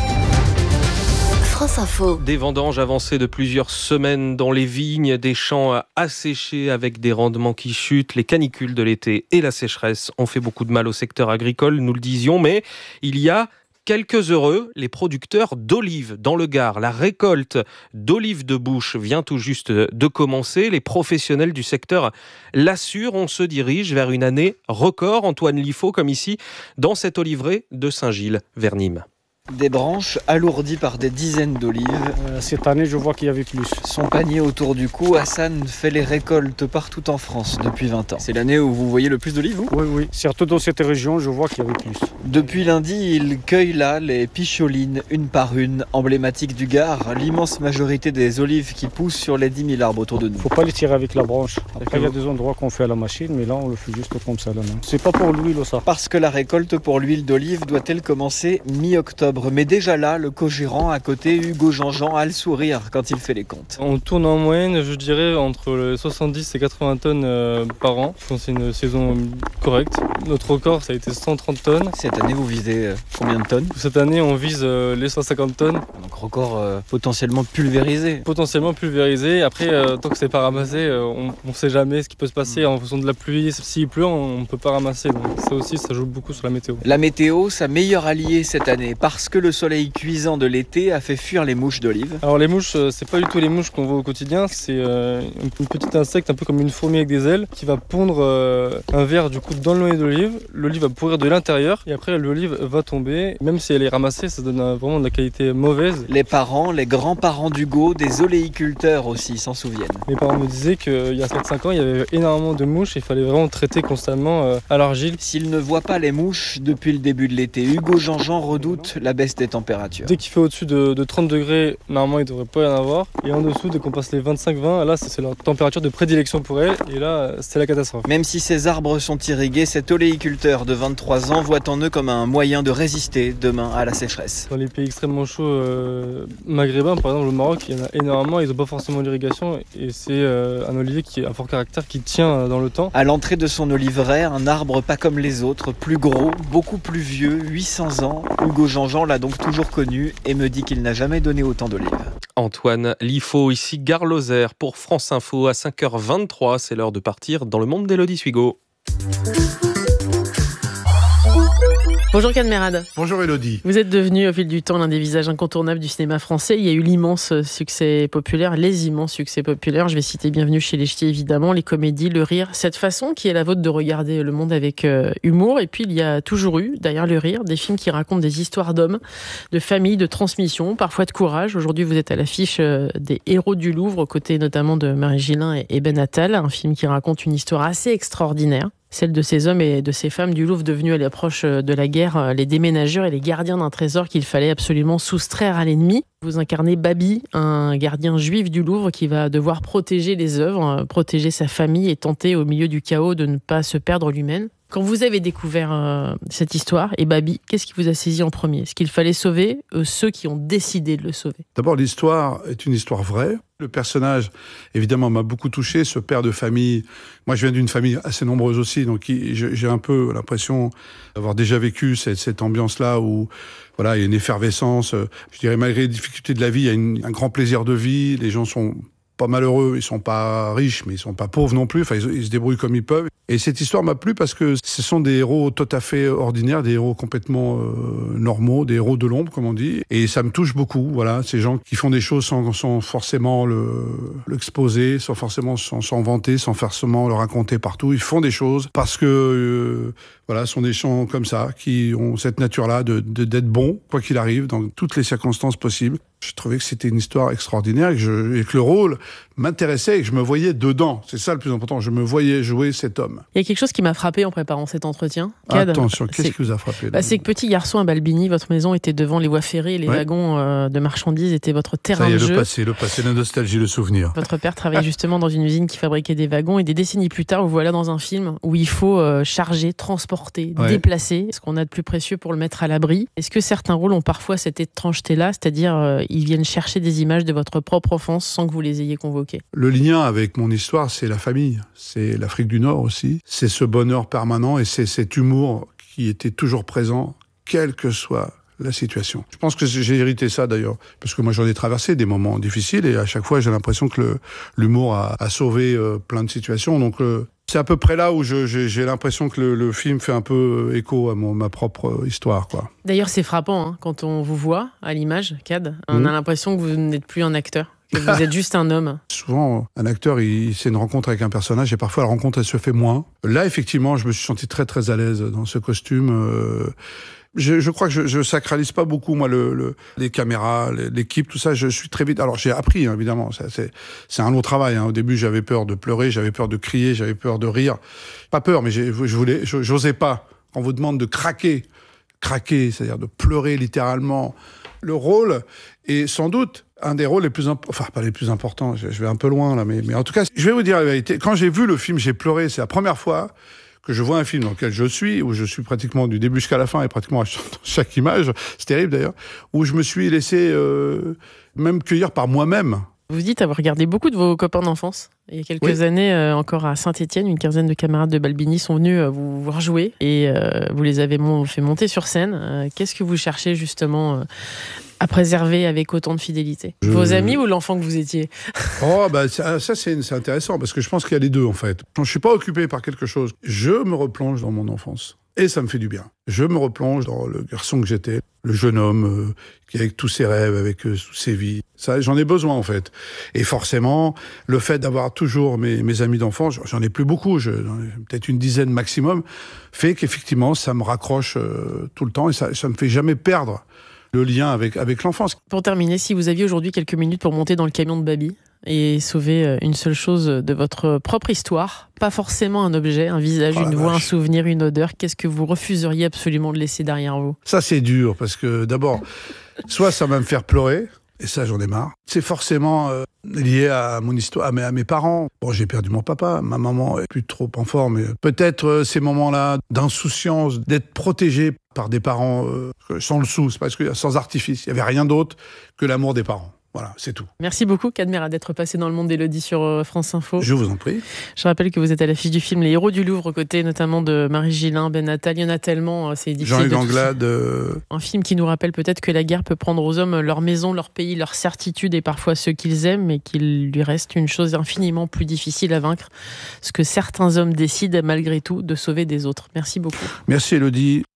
France Info. Des vendanges avancées de plusieurs semaines dans les vignes, des champs asséchés avec des rendements qui chutent. Les canicules de l'été et la sécheresse ont fait beaucoup de mal au secteur agricole, nous le disions, mais il y a quelques heureux, les producteurs d'olives dans le Gard. La récolte d'olives de bouche vient tout juste de commencer. Les professionnels du secteur l'assurent. On se dirige vers une année record. Antoine Liffaut, comme ici, dans cet oliveraie de Saint-Gilles, vers Nîmes. Des branches alourdies par des dizaines d'olives. Euh, cette année, je vois qu'il y avait plus. Son panier autour du cou, Hassan fait les récoltes partout en France depuis vingt ans. C'est l'année où vous voyez le plus d'olives, vous ? Oui, oui. Surtout dans cette région, je vois qu'il y avait plus. Depuis lundi, il cueille là les picholines, une par une, emblématiques du Gard. L'immense majorité des olives qui poussent sur les dix mille arbres autour de nous. Faut pas les tirer avec la branche. Après, il y a des endroits qu'on fait à la machine, mais là, on le fait juste comme ça, là. C'est pas pour l'huile, ça. Parce que la récolte pour l'huile d'olive doit-elle commencer mi-octobre ? Mais déjà là, le co-gérant à côté, Hugo Jean-Jean, a le sourire quand il fait les comptes. On tourne en moyenne, je dirais, entre soixante-dix et quatre-vingts tonnes euh, par an. Je pense que c'est une saison correcte. Notre record, ça a été cent trente tonnes. Cette année, vous visez euh, combien de tonnes ? Cette année, on vise euh, les cent cinquante tonnes. Donc record euh, potentiellement pulvérisé. Potentiellement pulvérisé. Après, euh, tant que c'est pas ramassé, euh, on ne sait jamais ce qui peut se passer. En fonction de la pluie, s'il pleut, on ne peut pas ramasser. Donc ça aussi, ça joue beaucoup sur la météo. La météo, sa meilleure alliée cette année, parce que le soleil cuisant de l'été a fait fuir les mouches d'olive. Alors les mouches, c'est pas du tout les mouches qu'on voit au quotidien, c'est euh, une petite insecte un peu comme une fourmi avec des ailes qui va pondre euh, un ver du coup dans le noyer d'olive. L'olive va pourrir de l'intérieur et après l'olive va tomber. Même si elle est ramassée, ça donne un, vraiment de la qualité mauvaise. Les parents, les grands-parents d'Hugo, des oléiculteurs aussi s'en souviennent. Mes parents me disaient qu'il y a quatre cinq ans, il y avait énormément de mouches et il fallait vraiment traiter constamment euh, à l'argile. S'il ne voit pas les mouches depuis le début de l'été, Hugo Jean-Jean redoute la baisse des températures. Dès qu'il fait au-dessus de, de trente degrés, normalement il ne devrait pas y en avoir. Et en dessous, dès qu'on passe les vingt-cinq vingt, là c'est leur température de prédilection pour elle. Et là, c'est la catastrophe. Même si ces arbres sont irrigués, cet oléiculteur de vingt-trois ans voit en eux comme un moyen de résister demain à la sécheresse. Dans les pays extrêmement chauds euh, maghrébins, par exemple au Maroc, il y en a énormément. Ils n'ont pas forcément l'irrigation. Et c'est euh, un olivier qui a un fort caractère, qui tient dans le temps. À l'entrée de son oliveraie, un arbre pas comme les autres, plus gros, beaucoup plus vieux, huit cents ans. Hugo Jean-Jean l'a donc toujours connu et me dit qu'il n'a jamais donné autant d'olives. Antoine Liffaut, ici Gare Lozère pour France Info à cinq heures vingt-trois. C'est l'heure de partir dans le monde d'Élodie Suigo. Bonjour Cadmerade. Bonjour Élodie. Vous êtes devenu au fil du temps l'un des visages incontournables du cinéma français. Il y a eu l'immense succès populaire, les immenses succès populaires. Je vais citer Bienvenue chez les Ch'tis évidemment, les comédies, le rire, cette façon qui est la vôtre de regarder le monde avec euh, humour. Et puis il y a toujours eu, derrière le rire, des films qui racontent des histoires d'hommes, de familles, de transmission, parfois de courage. Aujourd'hui vous êtes à l'affiche euh, des Héros du Louvre, aux côtés notamment de Marie Gillin et, et Ben Attal, un film qui raconte une histoire assez extraordinaire. Celle de ces hommes et de ces femmes du Louvre devenus à l'approche de la guerre les déménageurs et les gardiens d'un trésor qu'il fallait absolument soustraire à l'ennemi. Vous incarnez Babi, un gardien juif du Louvre qui va devoir protéger les œuvres, protéger sa famille et tenter au milieu du chaos de ne pas se perdre lui-même. Quand vous avez découvert euh, cette histoire et Babi, qu'est-ce qui vous a saisi en premier ? Est-ce qu'il fallait sauver euh, ceux qui ont décidé de le sauver ? D'abord, l'histoire est une histoire vraie. Le personnage, évidemment, m'a beaucoup touché, ce père de famille. Moi, je viens d'une famille assez nombreuse aussi, donc j'ai un peu l'impression d'avoir déjà vécu cette, cette ambiance-là où voilà, il y a une effervescence. Je dirais, malgré les difficultés de la vie, il y a une, un grand plaisir de vie. Les gens sont pas malheureux, ils sont pas riches, mais ils sont pas pauvres non plus. Enfin, ils, ils se débrouillent comme ils peuvent. Et cette histoire m'a plu parce que ce sont des héros tout à fait ordinaires, des héros complètement euh, normaux, des héros de l'ombre, comme on dit. Et ça me touche beaucoup. Voilà, ces gens qui font des choses sans, sans forcément le, l'exposer, sans forcément s'en, s'en vanter, sans forcément le raconter partout. Ils font des choses parce que euh, voilà, ce sont des gens comme ça qui ont cette nature-là de, de d'être bons, quoi qu'il arrive, dans toutes les circonstances possibles. Je trouvais que c'était une histoire extraordinaire et que, je, et que le rôle m'intéressait et que je me voyais dedans. C'est ça le plus important. Je me voyais jouer cet homme. Il y a quelque chose qui m'a frappé en préparant cet entretien. Cad, attention, qu'est-ce qui vous a frappé bah, c'est que petit garçon à Balbini, votre maison était devant les voies ferrées et les ouais. wagons euh, de marchandises étaient votre terrain ça y est, de jeu. Le passé, le passé, la nostalgie, le souvenir. Votre père travaillait justement dans une usine qui fabriquait des wagons et des décennies plus tard, vous voilà dans un film où il faut euh, charger, transporter, ouais. déplacer ce qu'on a de plus précieux pour le mettre à l'abri. Est-ce que certains rôles ont parfois cette étrangeté-là, c'est-à-dire euh, ils viennent chercher des images de votre propre enfance sans que vous les ayez convoquées? Le lien avec mon histoire, c'est la famille, c'est l'Afrique du Nord aussi, c'est ce bonheur permanent et c'est cet humour qui était toujours présent, quelle que soit la situation. Je pense que j'ai hérité ça d'ailleurs, parce que moi j'en ai traversé des moments difficiles et à chaque fois j'ai l'impression que le, l'humour a, a sauvé euh, plein de situations. Donc euh, c'est à peu près là où je, j'ai, j'ai l'impression que le, le film fait un peu écho à mon, ma propre histoire, quoi. D'ailleurs c'est frappant hein, quand on vous voit à l'image, Cad, on mmh. a l'impression que vous n'êtes plus un acteur. Que vous êtes juste un homme. Souvent, un acteur, il, c'est une rencontre avec un personnage et parfois la rencontre, elle se fait moins. Là, effectivement, je me suis senti très, très à l'aise dans ce costume. Euh, je, je crois que je, je sacralise pas beaucoup, moi, le, le, les caméras, l'équipe, tout ça. Je suis très vite... Alors, j'ai appris, hein, évidemment. Ça, c'est, c'est un long travail. Hein. Au début, j'avais peur de pleurer, j'avais peur de crier, j'avais peur de rire. Pas peur, mais j'ai, je voulais, je, j'osais pas. On vous demande de craquer. Craquer, c'est-à-dire de pleurer littéralement. Le rôle est sans doute un des rôles les plus importants, enfin pas les plus importants, je vais un peu loin là, mais, mais en tout cas, je vais vous dire la vérité, quand j'ai vu le film, j'ai pleuré, c'est la première fois que je vois un film dans lequel je suis, où je suis pratiquement du début jusqu'à la fin et pratiquement à chaque image, c'est terrible d'ailleurs, où je me suis laissé euh, même cueillir par moi-même. Vous dites avoir regardé beaucoup de vos copains d'enfance. Il y a quelques oui. années, euh, encore à Saint-Étienne, une quinzaine de camarades de Balbini sont venus euh, vous voir jouer et euh, vous les avez mon- fait monter sur scène. Euh, qu'est-ce que vous cherchez justement euh, à préserver avec autant de fidélité ? Je... Vos amis ou l'enfant que vous étiez ? Oh, bah, ça, ça c'est, c'est intéressant parce que je pense qu'il y a les deux en fait. Quand je suis pas occupé par quelque chose, je me replonge dans mon enfance. Et ça me fait du bien. Je me replonge dans le garçon que j'étais, le jeune homme euh, qui avec tous ses rêves, avec euh, toutes ses vies. Ça, j'en ai besoin en fait. Et forcément, le fait d'avoir toujours mes, mes amis d'enfance, j'en ai plus beaucoup, je, peut-être une dizaine maximum, fait qu'effectivement, ça me raccroche euh, tout le temps et ça, ça me fait jamais perdre le lien avec, avec l'enfance. Pour terminer, si vous aviez aujourd'hui quelques minutes pour monter dans le camion de Babi et sauver une seule chose de votre propre histoire, pas forcément un objet, un visage, oh une voix, vache. un souvenir, une odeur, qu'est-ce que vous refuseriez absolument de laisser derrière vous ? Ça, c'est dur, parce que d'abord, soit ça va me faire pleurer, et ça, j'en ai marre. C'est forcément euh, lié à mon histoire, à mes, à mes parents. Bon, j'ai perdu mon papa, ma maman est plus trop en forme. Mais peut-être euh, ces moments-là d'insouciance, d'être protégé par des parents euh, sans le sou, c'est parce que sans artifice. Il n'y avait rien d'autre que l'amour des parents. Voilà, c'est tout. Merci beaucoup, Cadmerade, d'être passé dans le monde d'Élodie sur France Info. Je vous en prie. Je rappelle que vous êtes à l'affiche du film Les Héros du Louvre, aux côtés notamment de Marie Gillin, Ben Attal. Il y en a tellement, c'est difficile. Jean-Hugues Anglade. Euh... Un film qui nous rappelle peut-être que la guerre peut prendre aux hommes leur maison, leur pays, leur certitude et parfois ceux qu'ils aiment, mais qu'il lui reste une chose infiniment plus difficile à vaincre, ce que certains hommes décident malgré tout de sauver des autres. Merci beaucoup. Merci Élodie.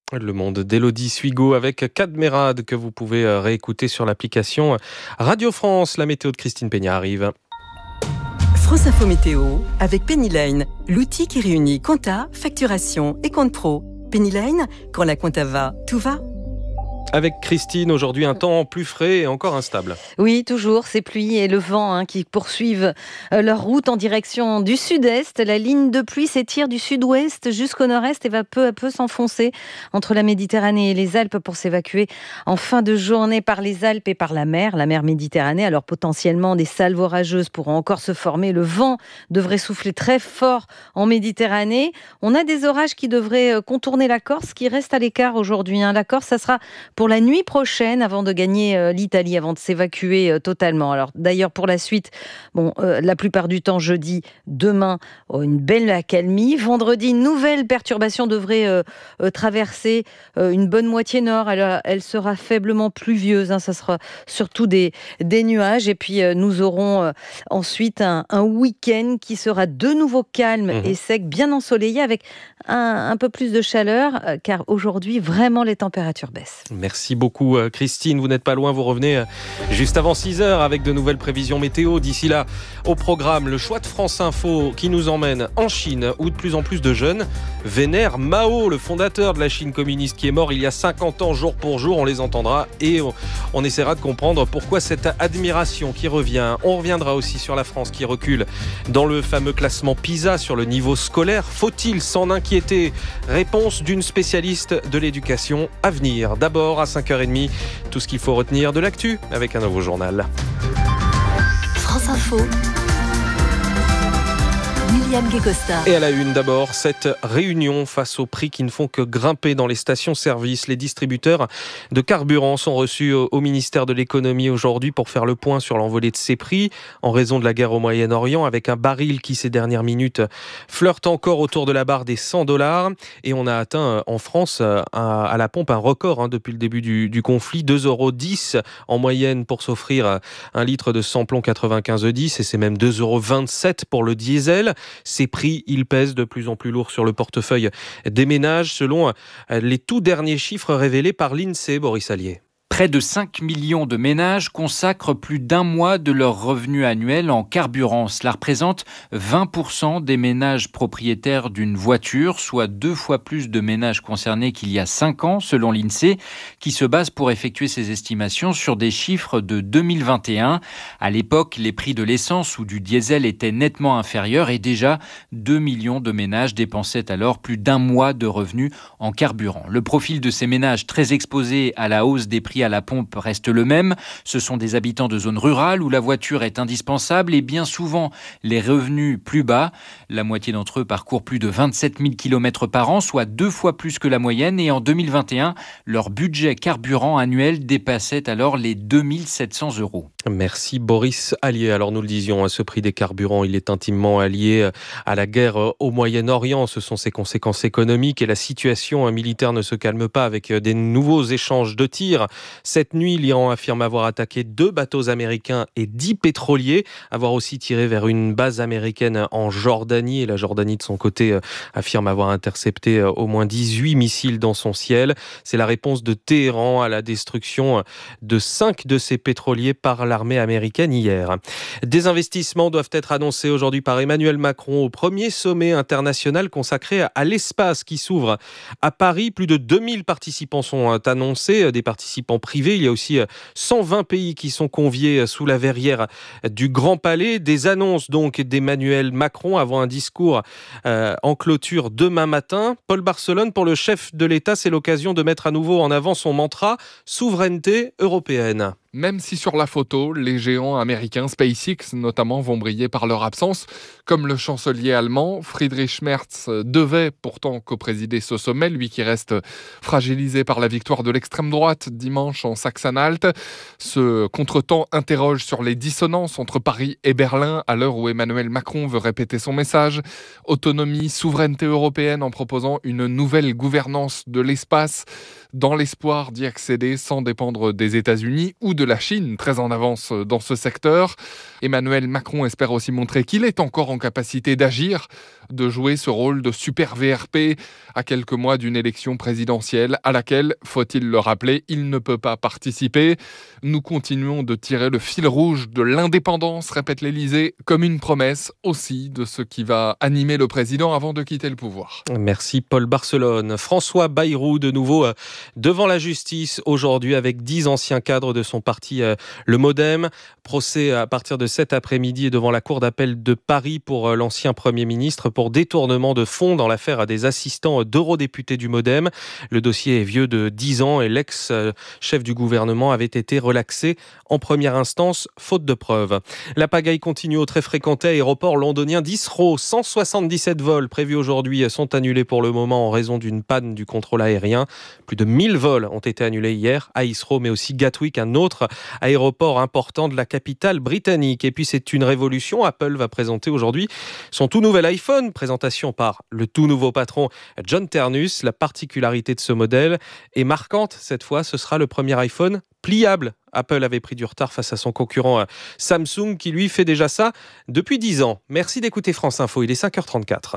Le Monde d'Élodie Suigo avec Cadmerade que vous pouvez réécouter sur l'application Radio France. La météo de Christine Peña arrive. France Info Météo avec Pennyline, l'outil qui réunit compta, facturation et compte pro. Pennyline, quand la compta va, tout va. Avec Christine, aujourd'hui un temps plus frais et encore instable. Oui, toujours, ces pluies et le vent hein, qui poursuivent euh, leur route en direction du sud-est. La ligne de pluie s'étire du sud-ouest jusqu'au nord-est et va peu à peu s'enfoncer entre la Méditerranée et les Alpes pour s'évacuer en fin de journée par les Alpes et par la mer, la mer Méditerranée. Alors potentiellement, des salves orageuses pourront encore se former. Le vent devrait souffler très fort en Méditerranée. On a des orages qui devraient contourner la Corse, qui reste à l'écart aujourd'hui. Hein. La Corse, ça sera pour la nuit prochaine, avant de gagner euh, l'Italie, avant de s'évacuer euh, totalement. Alors d'ailleurs, pour la suite, bon, euh, la plupart du temps, jeudi, demain, oh, une belle accalmie. Vendredi, nouvelle perturbation devrait euh, euh, traverser euh, une bonne moitié nord. Elle, elle sera faiblement pluvieuse. Hein, ça sera surtout des, des nuages. Et puis, euh, nous aurons euh, ensuite un, un week-end qui sera de nouveau calme mmh. et sec, bien ensoleillé, avec un, un peu plus de chaleur, euh, car aujourd'hui, vraiment, les températures baissent. Merci beaucoup Christine, vous n'êtes pas loin, vous revenez juste avant six heures avec de nouvelles prévisions météo. D'ici là, au programme, le choix de France Info qui nous emmène en Chine où de plus en plus de jeunes vénèrent Mao, le fondateur de la Chine communiste qui est mort il y a cinquante ans jour pour jour. On les entendra et on essaiera de comprendre pourquoi cette admiration qui revient. On reviendra aussi sur la France qui recule dans le fameux classement PISA sur le niveau scolaire. Faut-il s'en inquiéter? Réponse d'une spécialiste de l'éducation à venir. D'abord, à cinq heures trente, tout ce qu'il faut retenir de l'actu avec un nouveau journal. France Info. William Guécosta. Et à la une d'abord, cette réunion face aux prix qui ne font que grimper dans les stations-service. Les distributeurs de carburant sont reçus au ministère de l'économie aujourd'hui pour faire le point sur l'envolée de ces prix en raison de la guerre au Moyen-Orient, avec un baril qui ces dernières minutes flirte encore autour de la barre des cent dollars. Et on a atteint en France à la pompe un record hein, depuis le début du, du conflit, deux euros dix en moyenne pour s'offrir un litre de samplon quatre-vingt-quinze dix, et c'est même deux euros vingt-sept pour le diesel. Ces prix, ils pèsent de plus en plus lourd sur le portefeuille des ménages, selon les tout derniers chiffres révélés par l'INSEE, Boris Allier. Près de cinq millions de ménages consacrent plus d'un mois de leur revenu annuel en carburant. Cela représente vingt pour cent des ménages propriétaires d'une voiture, soit deux fois plus de ménages concernés qu'il y a cinq ans, selon l'INSEE, qui se base pour effectuer ses estimations sur des chiffres de deux mille vingt et un. À l'époque, les prix de l'essence ou du diesel étaient nettement inférieurs et déjà deux millions de ménages dépensaient alors plus d'un mois de revenus en carburant. Le profil de ces ménages très exposés à la hausse des prix à la pompe reste le même. Ce sont des habitants de zones rurales où la voiture est indispensable et bien souvent les revenus plus bas. La moitié d'entre eux parcourent plus de vingt-sept mille kilomètres par an, soit deux fois plus que la moyenne. Et en deux mille vingt et un, leur budget carburant annuel dépassait alors les deux mille sept cents euros. Merci Boris Allier. Alors nous le disions, ce prix des carburants, il est intimement allié à la guerre au Moyen-Orient. Ce sont ses conséquences économiques et la situation militaire ne se calme pas avec des nouveaux échanges de tirs. Cette nuit, l'Iran affirme avoir attaqué deux bateaux américains et dix pétroliers, avoir aussi tiré vers une base américaine en Jordanie. Et la Jordanie, de son côté, affirme avoir intercepté au moins dix-huit missiles dans son ciel. C'est la réponse de Téhéran à la destruction de cinq de ces pétroliers par l'armée américaine hier. Des investissements doivent être annoncés aujourd'hui par Emmanuel Macron au premier sommet international consacré à l'espace qui s'ouvre à Paris. Plus de deux mille participants sont annoncés, des participants privés. Il y a aussi cent vingt pays qui sont conviés sous la verrière du Grand Palais. Des annonces donc d'Emmanuel Macron avant un discours euh, en clôture demain matin. Paul Barcelone, pour le chef de l'État, c'est l'occasion de mettre à nouveau en avant son mantra « Souveraineté européenne ». Même si sur la photo, les géants américains SpaceX notamment vont briller par leur absence, comme le chancelier allemand Friedrich Merz devait pourtant co-présider ce sommet, lui qui reste fragilisé par la victoire de l'extrême droite dimanche en Saxe-Anhalt. Ce contretemps interroge sur les dissonances entre Paris et Berlin à l'heure où Emmanuel Macron veut répéter son message. Autonomie, souveraineté européenne en proposant une nouvelle gouvernance de l'espace dans l'espoir d'y accéder sans dépendre des États-Unis ou de de la Chine, très en avance dans ce secteur. Emmanuel Macron espère aussi montrer qu'il est encore en capacité d'agir, de jouer ce rôle de super V R P à quelques mois d'une élection présidentielle à laquelle, faut-il le rappeler, il ne peut pas participer. Nous continuons de tirer le fil rouge de l'indépendance, répète l'Élysée, comme une promesse aussi de ce qui va animer le président avant de quitter le pouvoir. Merci Paul Barcelone. François Bayrou, de nouveau devant la justice aujourd'hui avec dix anciens cadres de son parti, le MoDem. Procès à partir de cet après-midi devant la cour d'appel de Paris pour l'ancien Premier ministre pour détournement de fonds dans l'affaire des assistants d'eurodéputés du MoDem. Le dossier est vieux de dix ans et l'ex-chef du gouvernement avait été relaxé en première instance, faute de preuves. La pagaille continue au très fréquenté aéroport londonien d'Heathrow. cent soixante-dix-sept vols prévus aujourd'hui sont annulés pour le moment en raison d'une panne du contrôle aérien. Plus de mille vols ont été annulés hier à Heathrow, mais aussi Gatwick, un autre aéroport important de la capitale britannique. Et puis c'est une révolution. Apple va présenter aujourd'hui son tout nouvel iPhone. Présentation par le tout nouveau patron John Ternus. La particularité de ce modèle est marquante. Cette fois, ce sera le premier iPhone pliable. Apple avait pris du retard face à son concurrent Samsung qui lui fait déjà ça depuis dix ans. Merci d'écouter France Info, il est cinq heures trente-quatre.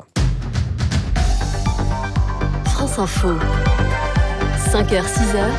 France Info, cinq heures six heures.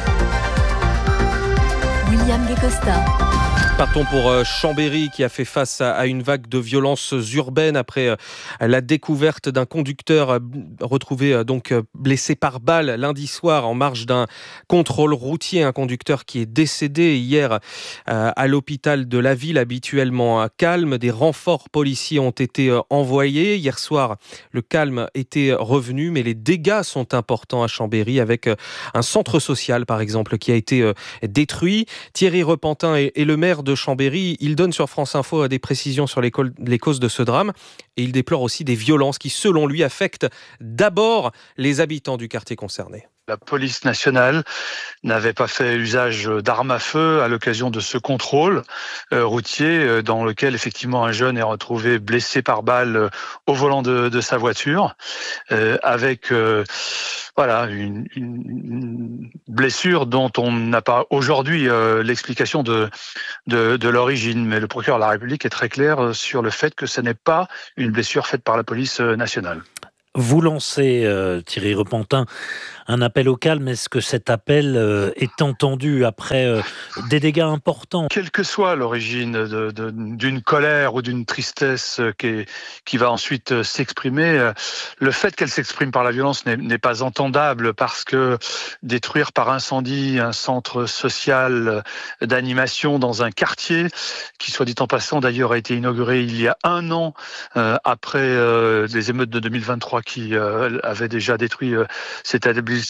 William Guécosta. Partons pour Chambéry qui a fait face à une vague de violences urbaines après la découverte d'un conducteur retrouvé donc blessé par balle lundi soir en marge d'un contrôle routier. Un conducteur qui est décédé hier à l'hôpital de la ville, habituellement calme. Des renforts policiers ont été envoyés. Hier soir, le calme était revenu, mais les dégâts sont importants à Chambéry avec un centre social par exemple qui a été détruit. Thierry Repentin est le maire de de Chambéry, il donne sur France Info des précisions sur les, co- les causes de ce drame et il déplore aussi des violences qui, selon lui, affectent d'abord les habitants du quartier concerné. La police nationale n'avait pas fait usage d'armes à feu à l'occasion de ce contrôle euh, routier euh, dans lequel effectivement un jeune est retrouvé blessé par balle euh, au volant de, de sa voiture euh, avec euh, voilà une, une, une blessure dont on n'a pas aujourd'hui euh, l'explication de, de, de l'origine. Mais le procureur de la République est très clair sur le fait que ce n'est pas une blessure faite par la police nationale. Vous lancez, euh, Thierry Repentin, un appel au calme. Est-ce que cet appel euh, est entendu après euh, des dégâts importants ? Quelle que soit l'origine de, de, d'une colère ou d'une tristesse qui, qui va ensuite s'exprimer, le fait qu'elle s'exprime par la violence n'est, n'est pas entendable parce que détruire par incendie un centre social d'animation dans un quartier, qui soit dit en passant d'ailleurs a été inauguré il y a un an euh, après euh, les émeutes de deux mille vingt-trois qui euh, avaient déjà détruit euh, cet établissement.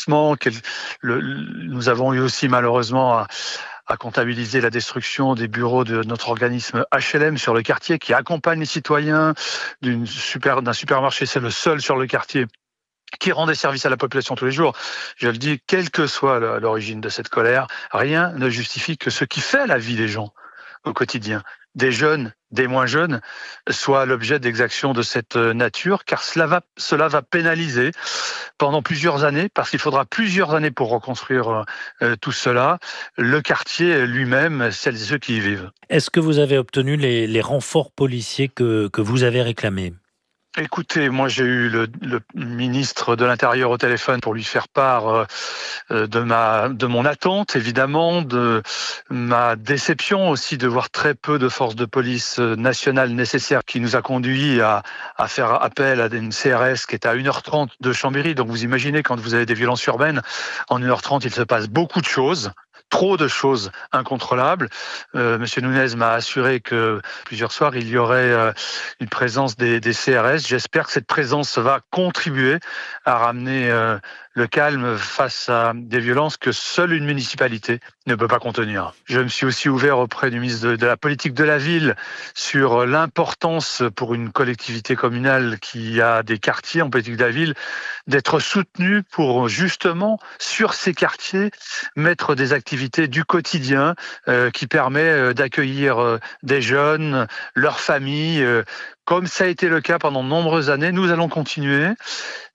Le, nous avons eu aussi malheureusement à, à comptabiliser la destruction des bureaux de notre organisme H L M sur le quartier qui accompagne les citoyens d'une super, d'un supermarché, c'est le seul sur le quartier qui rend des services à la population tous les jours. Je le dis, quelle que soit l'origine de cette colère, rien ne justifie que ce qui fait la vie des gens au quotidien, des jeunes, des moins jeunes, soit l'objet d'exactions de cette nature, car cela va, cela va pénaliser pendant plusieurs années, parce qu'il faudra plusieurs années pour reconstruire euh, tout cela, le quartier lui-même, celles et ceux qui y vivent. Est-ce que vous avez obtenu les, les renforts policiers que, que vous avez réclamés ? Écoutez, moi j'ai eu le, le ministre de l'Intérieur au téléphone pour lui faire part euh, de ma de mon attente, évidemment, de ma déception aussi de voir très peu de forces de police nationales nécessaires, qui nous a conduit à, à faire appel à une C R S qui est à une heure trente de Chambéry. Donc vous imaginez, quand vous avez des violences urbaines, en une heure trente, il se passe beaucoup de choses. Trop de choses incontrôlables. Euh, Monsieur Nunez m'a assuré que plusieurs soirs, il y aurait euh, une présence des, des C R S. J'espère que cette présence va contribuer à ramener euh, le calme face à des violences que seule une municipalité ne peut pas contenir. Je me suis aussi ouvert auprès du ministre de, de la politique de la ville sur l'importance pour une collectivité communale qui a des quartiers en politique de la ville d'être soutenue pour justement, sur ces quartiers, mettre des activités du quotidien euh, qui permet euh, d'accueillir euh, des jeunes, leurs familles, euh, comme ça a été le cas pendant de nombreuses années. Nous allons continuer.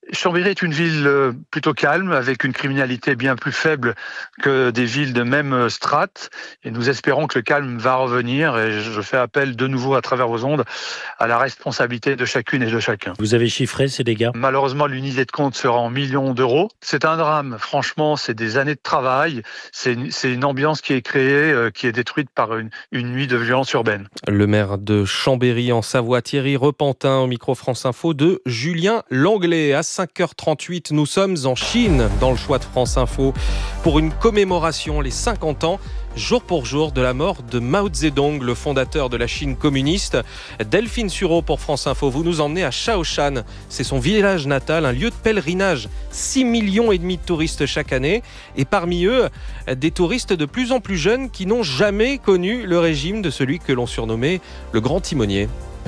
Chambéry est une ville plutôt calme, avec une criminalité bien plus faible que des villes de même strate. Et nous espérons que le calme va revenir. Et je fais appel de nouveau à travers vos ondes à la responsabilité de chacune et de chacun. Vous avez chiffré ces dégâts ? Malheureusement, l'unité de compte sera en millions d'euros. C'est un drame. Franchement, c'est des années de travail. C'est une, c'est une ambiance qui est créée, euh, qui est détruite par une, une nuit de violence urbaine. Le maire de Chambéry en Savoie, Thierry Repentin, au micro France Info de Julien Langlais. À cinq heures trente-huit, nous sommes en Chine, dans le choix de France Info, pour une commémoration, les cinquante ans, jour pour jour, de la mort de Mao Zedong, le fondateur de la Chine communiste. Delphine Sureau pour France Info, vous nous emmenez à Shaoshan. C'est son village natal, un lieu de pèlerinage. six millions et demi de touristes chaque année. Et parmi eux, des touristes de plus en plus jeunes qui n'ont jamais connu le régime de celui que l'on surnommait le grand timonier.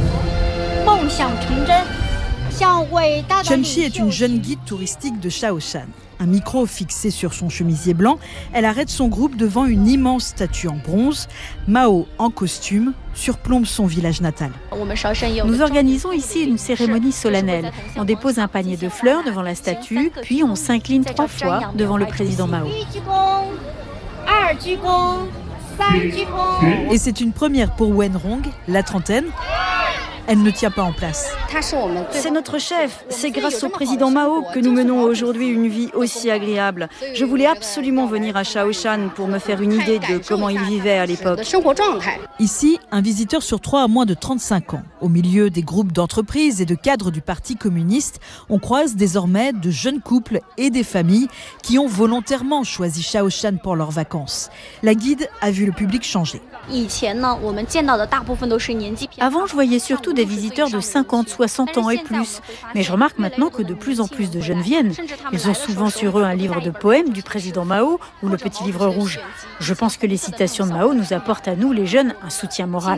Chen Shi est une jeune guide touristique de Shaoshan. Un micro fixé sur son chemisier blanc, elle arrête son groupe devant une immense statue en bronze. Mao, en costume, surplombe son village natal. Nous organisons ici une cérémonie solennelle. On dépose un panier de fleurs devant la statue, puis on s'incline trois fois devant le président Mao. Et c'est une première pour Wen Rong, la trentaine. Elle ne tient pas en place. C'est notre chef. C'est grâce au président Mao que nous menons aujourd'hui une vie aussi agréable. Je voulais absolument venir à Shaoshan pour me faire une idée de comment il vivait à l'époque. Ici, un visiteur sur trois a moins de trente-cinq ans. Au milieu des groupes d'entreprises et de cadres du Parti communiste, on croise désormais de jeunes couples et des familles qui ont volontairement choisi Shaoshan pour leurs vacances. La guide a vu le public changer. Avant, je voyais surtout des visiteurs de cinquante, soixante ans et plus. Mais je remarque maintenant que de plus en plus de jeunes viennent. Ils ont souvent sur eux un livre de poèmes du président Mao ou le petit livre rouge. Je pense que les citations de Mao nous apportent à nous, les jeunes, un soutien moral.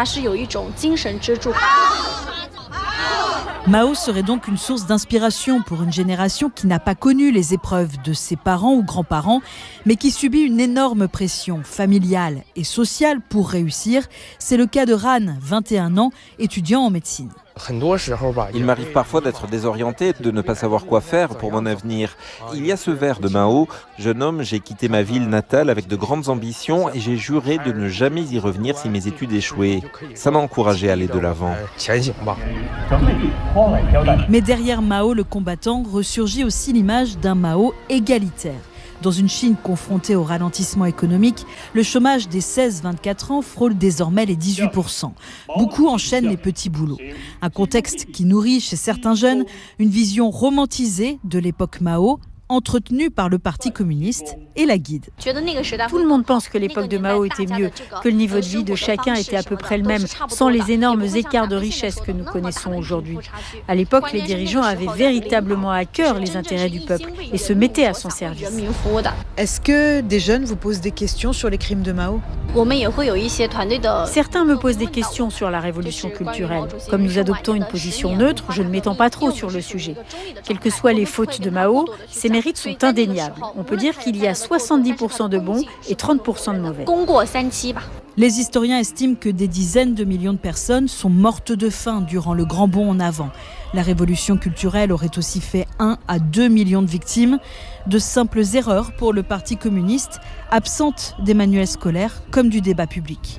Mao serait donc une source d'inspiration pour une génération qui n'a pas connu les épreuves de ses parents ou grands-parents, mais qui subit une énorme pression familiale et sociale pour réussir. C'est le cas de Ran, vingt et un ans, étudiant en médecine. Il m'arrive parfois d'être désorienté, de ne pas savoir quoi faire pour mon avenir. Il y a ce vers de Mao. Jeune homme, j'ai quitté ma ville natale avec de grandes ambitions et j'ai juré de ne jamais y revenir si mes études échouaient. Ça m'a encouragé à aller de l'avant. Mais derrière Mao, le combattant, ressurgit aussi l'image d'un Mao égalitaire. Dans une Chine confrontée au ralentissement économique, le chômage des seize vingt-quatre ans frôle désormais les dix-huit pour cent. Beaucoup enchaînent les petits boulots. Un contexte qui nourrit chez certains jeunes une vision romantisée de l'époque Mao, entretenue par le Parti communiste et la guide. Tout le monde pense que l'époque de Mao était mieux, que le niveau de vie de chacun était à peu près le même, sans les énormes écarts de richesse que nous connaissons aujourd'hui. À l'époque, les dirigeants avaient véritablement à cœur les intérêts du peuple et se mettaient à son service. Est-ce que des jeunes vous posent des questions sur les crimes de Mao ? Certains me posent des questions sur la révolution culturelle. Comme nous adoptons une position neutre, je ne m'étends pas trop sur le sujet. Quelles que soient les fautes de Mao, ses mérites sont indéniables. On peut dire qu'il y a soixante-dix pour cent de bons et trente pour cent de mauvais. Les historiens estiment que des dizaines de millions de personnes sont mortes de faim durant le grand bond en avant. La révolution culturelle aurait aussi fait un à deux millions de victimes. De simples erreurs pour le Parti communiste, absentes des manuels scolaires comme du débat public.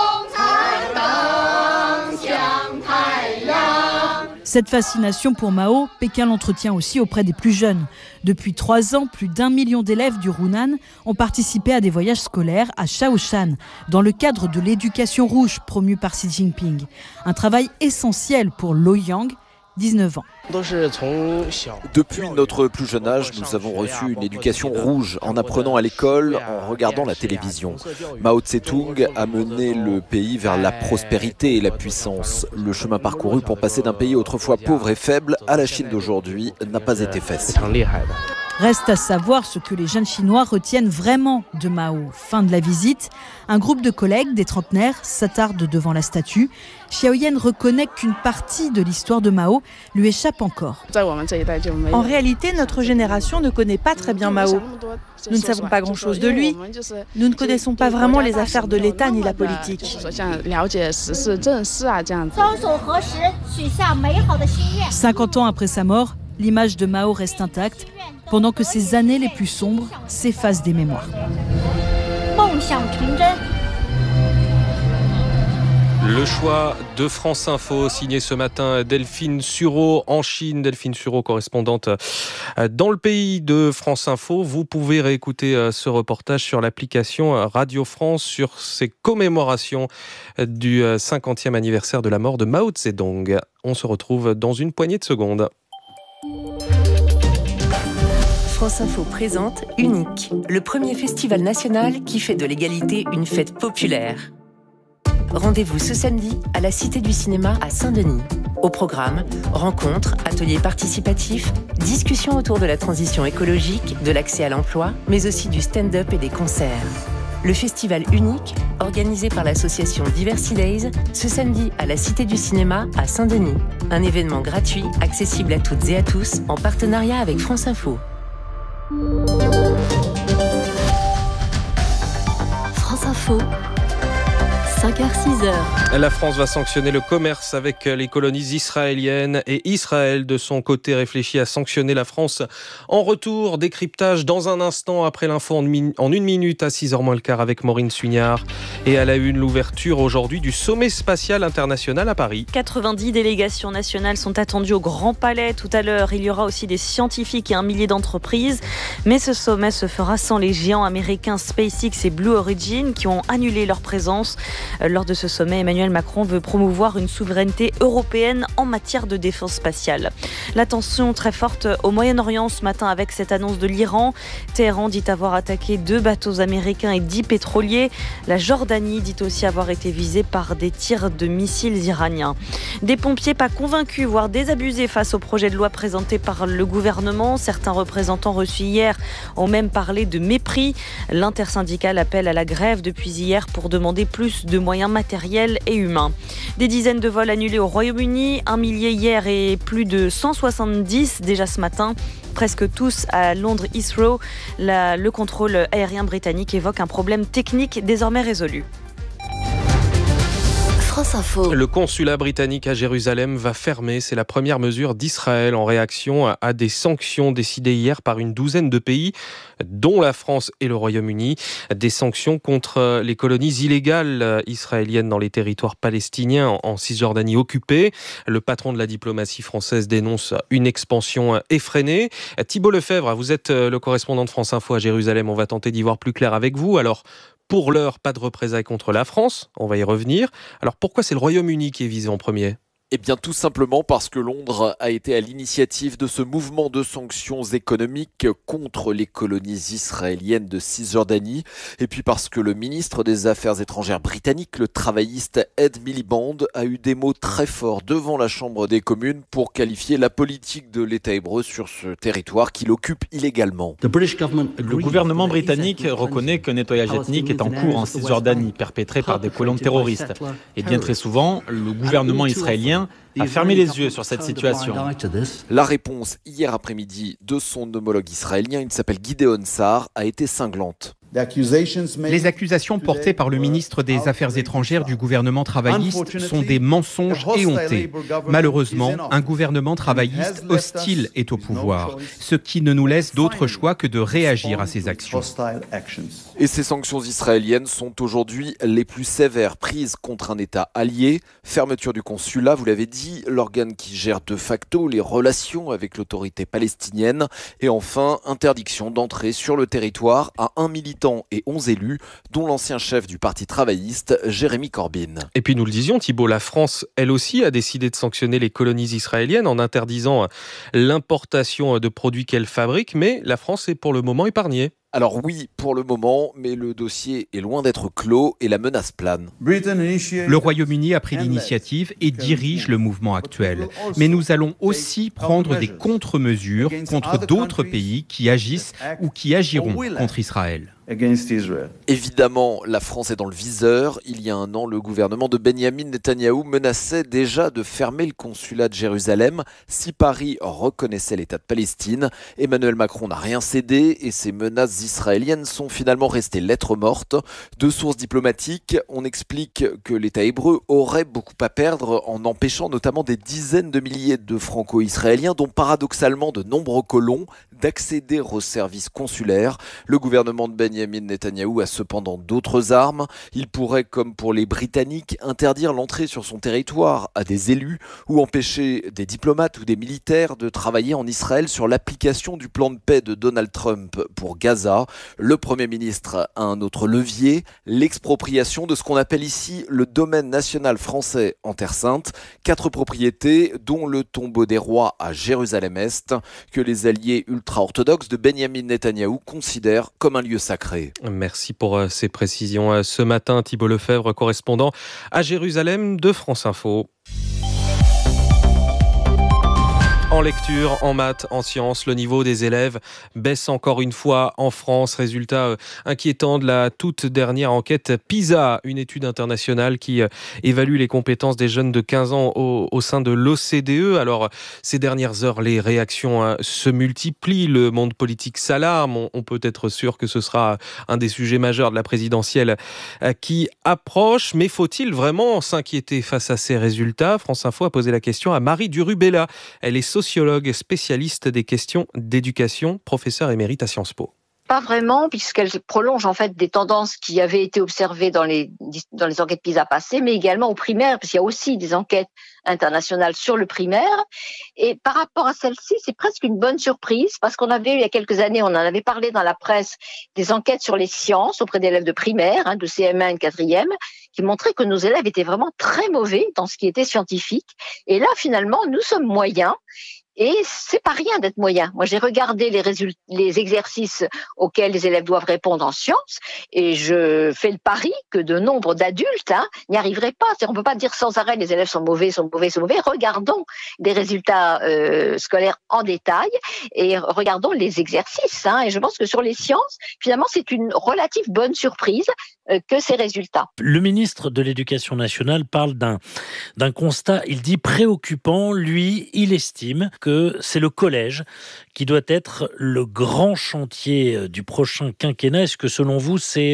Cette fascination pour Mao, Pékin l'entretient aussi auprès des plus jeunes. Depuis trois ans, plus d'un million d'élèves du Hunan ont participé à des voyages scolaires à Shaoshan, dans le cadre de l'éducation rouge promue par Xi Jinping. Un travail essentiel pour Lo Yang, dix-neuf ans. Depuis notre plus jeune âge, nous avons reçu une éducation rouge en apprenant à l'école, en regardant la télévision. Mao Tse-tung a mené le pays vers la prospérité et la puissance. Le chemin parcouru pour passer d'un pays autrefois pauvre et faible à la Chine d'aujourd'hui n'a pas été facile. Reste à savoir ce que les jeunes Chinois retiennent vraiment de Mao. Fin de la visite, un groupe de collègues, des trentenaires, s'attarde devant la statue. Xiaoyan reconnaît qu'une partie de l'histoire de Mao lui échappe encore. En réalité, notre génération ne connaît pas très bien Mao. Nous ne savons pas grand-chose de lui. Nous ne connaissons pas vraiment les affaires de l'État ni la politique. cinquante ans après sa mort, l'image de Mao reste intacte, pendant que ses années les plus sombres s'effacent des mémoires. Le choix de France Info, signé ce matin Delphine Sureau en Chine. Delphine Sureau, correspondante dans le pays de France Info. Vous pouvez réécouter ce reportage sur l'application Radio France sur ces commémorations du cinquantième anniversaire de la mort de Mao Zedong. On se retrouve dans une poignée de secondes. France Info présente Unique, le premier festival national qui fait de l'égalité une fête populaire. Rendez-vous ce samedi à la Cité du Cinéma à Saint-Denis. Au programme, rencontres, ateliers participatifs, discussions autour de la transition écologique, de l'accès à l'emploi, mais aussi du stand-up et des concerts. Le festival Unique, organisé par l'association Diversity Days, ce samedi à la Cité du Cinéma à Saint-Denis. Un événement gratuit, accessible à toutes et à tous, en partenariat avec France Info. France Info. cinq heures six heures. La France va sanctionner le commerce avec les colonies israéliennes et Israël, de son côté, réfléchit à sanctionner la France en retour. Décryptage dans un instant après l'info en une minute à six heures moins le quart avec Maureen Sugnard. Et à la une, l'ouverture aujourd'hui du sommet spatial international à Paris. quatre-vingt-dix délégations nationales sont attendues au Grand Palais tout à l'heure. Il y aura aussi des scientifiques et un millier d'entreprises. Mais ce sommet se fera sans les géants américains SpaceX et Blue Origin qui ont annulé leur présence. Lors de ce sommet, Emmanuel Macron veut promouvoir une souveraineté européenne en matière de défense spatiale. La tension très forte au Moyen-Orient ce matin avec cette annonce de l'Iran. Téhéran dit avoir attaqué deux bateaux américains et dix pétroliers. La Jordanie dit aussi avoir été visée par des tirs de missiles iraniens. Des pompiers pas convaincus, voire désabusés face au projet de loi présenté par le gouvernement. Certains représentants reçus hier ont même parlé de mépris. L'intersyndicale appelle à la grève depuis hier pour demander plus de moyens matériels et humains. Des dizaines de vols annulés au Royaume-Uni, un millier hier et plus de cent soixante-dix déjà ce matin. Presque tous à Londres Heathrow. La, le contrôle aérien britannique évoque un problème technique désormais résolu. France Info. Le consulat britannique à Jérusalem va fermer. C'est la première mesure d'Israël en réaction à des sanctions décidées hier par une douzaine de pays, dont la France et le Royaume-Uni. Des sanctions contre les colonies illégales israéliennes dans les territoires palestiniens en Cisjordanie occupée. Le patron de la diplomatie française dénonce une expansion effrénée. Thibault Lefebvre, vous êtes le correspondant de France Info à Jérusalem. On va tenter d'y voir plus clair avec vous. Alors, pour l'heure, pas de représailles contre la France, on va y revenir. Alors pourquoi c'est le Royaume-Uni qui est visé en premier ? Eh bien tout simplement parce que Londres a été à l'initiative de ce mouvement de sanctions économiques contre les colonies israéliennes de Cisjordanie et puis parce que le ministre des Affaires étrangères britannique, le travailliste Ed Miliband, a eu des mots très forts devant la Chambre des communes pour qualifier la politique de l'État hébreu sur ce territoire qu'il occupe illégalement. Le gouvernement britannique reconnaît qu'un nettoyage ethnique est en cours en Cisjordanie, perpétré par des colons terroristes. Et bien très souvent, le gouvernement israélien a fermé les yeux sur cette situation. La réponse hier après-midi de son homologue israélien, il s'appelle Gideon Sa'ar, a été cinglante. Les accusations portées par le ministre des Affaires étrangères du gouvernement travailliste sont des mensonges éhontés. Malheureusement, un gouvernement travailliste hostile est au pouvoir, ce qui ne nous laisse d'autre choix que de réagir à ces actions. Et ces sanctions israéliennes sont aujourd'hui les plus sévères prises contre un État allié. Fermeture du consulat, vous l'avez dit, l'organe qui gère de facto les relations avec l'autorité palestinienne. Et enfin, interdiction d'entrer sur le territoire à un militaire et onze élus, dont l'ancien chef du Parti travailliste, Jérémy Corbyn. Et puis nous le disions, Thibault, la France, elle aussi, a décidé de sanctionner les colonies israéliennes en interdisant l'importation de produits qu'elle fabrique, mais la France est pour le moment épargnée. Alors oui, pour le moment, mais le dossier est loin d'être clos et la menace plane. Le Royaume-Uni a pris l'initiative et dirige le mouvement actuel. Mais nous allons aussi prendre des contre-mesures contre d'autres pays qui agissent ou qui agiront contre Israël. Évidemment, la France est dans le viseur. Il y a un an, le gouvernement de Benyamin Netanyahou menaçait déjà de fermer le consulat de Jérusalem si Paris reconnaissait l'État de Palestine. Emmanuel Macron n'a rien cédé et ces menaces israéliennes sont finalement restées lettres mortes. De sources diplomatiques, on explique que l'État hébreu aurait beaucoup à perdre en empêchant notamment des dizaines de milliers de franco-israéliens, dont paradoxalement de nombreux colons, d'accéder aux services consulaires. Le gouvernement de Benyamin Netanyahou a cependant d'autres armes. Il pourrait, comme pour les Britanniques, interdire l'entrée sur son territoire à des élus ou empêcher des diplomates ou des militaires de travailler en Israël sur l'application du plan de paix de Donald Trump pour Gaza. Le Premier ministre a un autre levier, l'expropriation de ce qu'on appelle ici le domaine national français en Terre Sainte. Quatre propriétés, dont le tombeau des rois à Jérusalem-Est, que les alliés ultra-orthodoxes de Benyamin Netanyahou considèrent comme un lieu sacré. Merci pour ces précisions. Ce matin, Thibault Lefebvre, correspondant à Jérusalem de France Info. En lecture, en maths, en sciences, le niveau des élèves baisse encore une fois en France. Résultat inquiétant de la toute dernière enquête PISA, une étude internationale qui évalue les compétences des jeunes de quinze ans au, au sein de l'O C D E. Alors, ces dernières heures, les réactions se multiplient. Le monde politique s'alarme. On, on peut être sûr que ce sera un des sujets majeurs de la présidentielle qui approche. Mais faut-il vraiment s'inquiéter face à ces résultats ? France Info a posé la question à Marie Durubella. Elle est sociologue spécialiste des questions d'éducation, professeure émérite à Sciences Po. Pas vraiment, puisqu'elle prolonge en fait des tendances qui avaient été observées dans les, dans les enquêtes PISA passées, mais également au primaire, parce qu'il y a aussi des enquêtes internationales sur le primaire. Et par rapport à celle-ci, c'est presque une bonne surprise, parce qu'on avait eu il y a quelques années, on en avait parlé dans la presse, des enquêtes sur les sciences auprès d'élèves de primaire, hein, de C M un et de quatrième, qui montraient que nos élèves étaient vraiment très mauvais dans ce qui était scientifique. Et là, finalement, nous sommes moyens. Et c'est pas rien d'être moyen. Moi, j'ai regardé les résultats, les exercices auxquels les élèves doivent répondre en sciences, et je fais le pari que de nombre d'adultes hein, n'y arriveraient pas. C'est-à-dire, on peut pas dire sans arrêt les élèves sont mauvais, sont mauvais, sont mauvais. Regardons des résultats euh, scolaires en détail et regardons les exercices. Hein, et je pense que sur les sciences, finalement, c'est une relative bonne surprise euh, que ces résultats. Le ministre de l'Éducation nationale parle d'un d'un constat. Il dit préoccupant. Lui, il estime que que c'est le collège qui doit être le grand chantier du prochain quinquennat. Est-ce que selon vous, c'est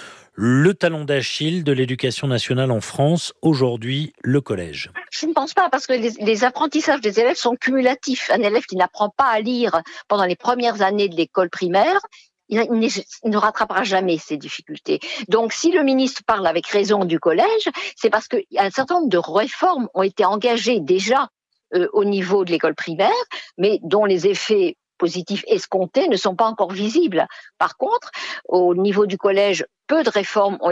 le talon d'Achille de l'éducation nationale en France, aujourd'hui, le collège? Je ne pense pas, parce que les, les apprentissages des élèves sont cumulatifs. Un élève qui n'apprend pas à lire pendant les premières années de l'école primaire, il, il ne rattrapera jamais ces difficultés. Donc, si le ministre parle avec raison du collège, c'est parce qu'un certain nombre de réformes ont été engagées déjà Euh, au niveau de l'école primaire, mais dont les effets positifs escomptés ne sont pas encore visibles. Par contre, au niveau du collège, peu de réformes ont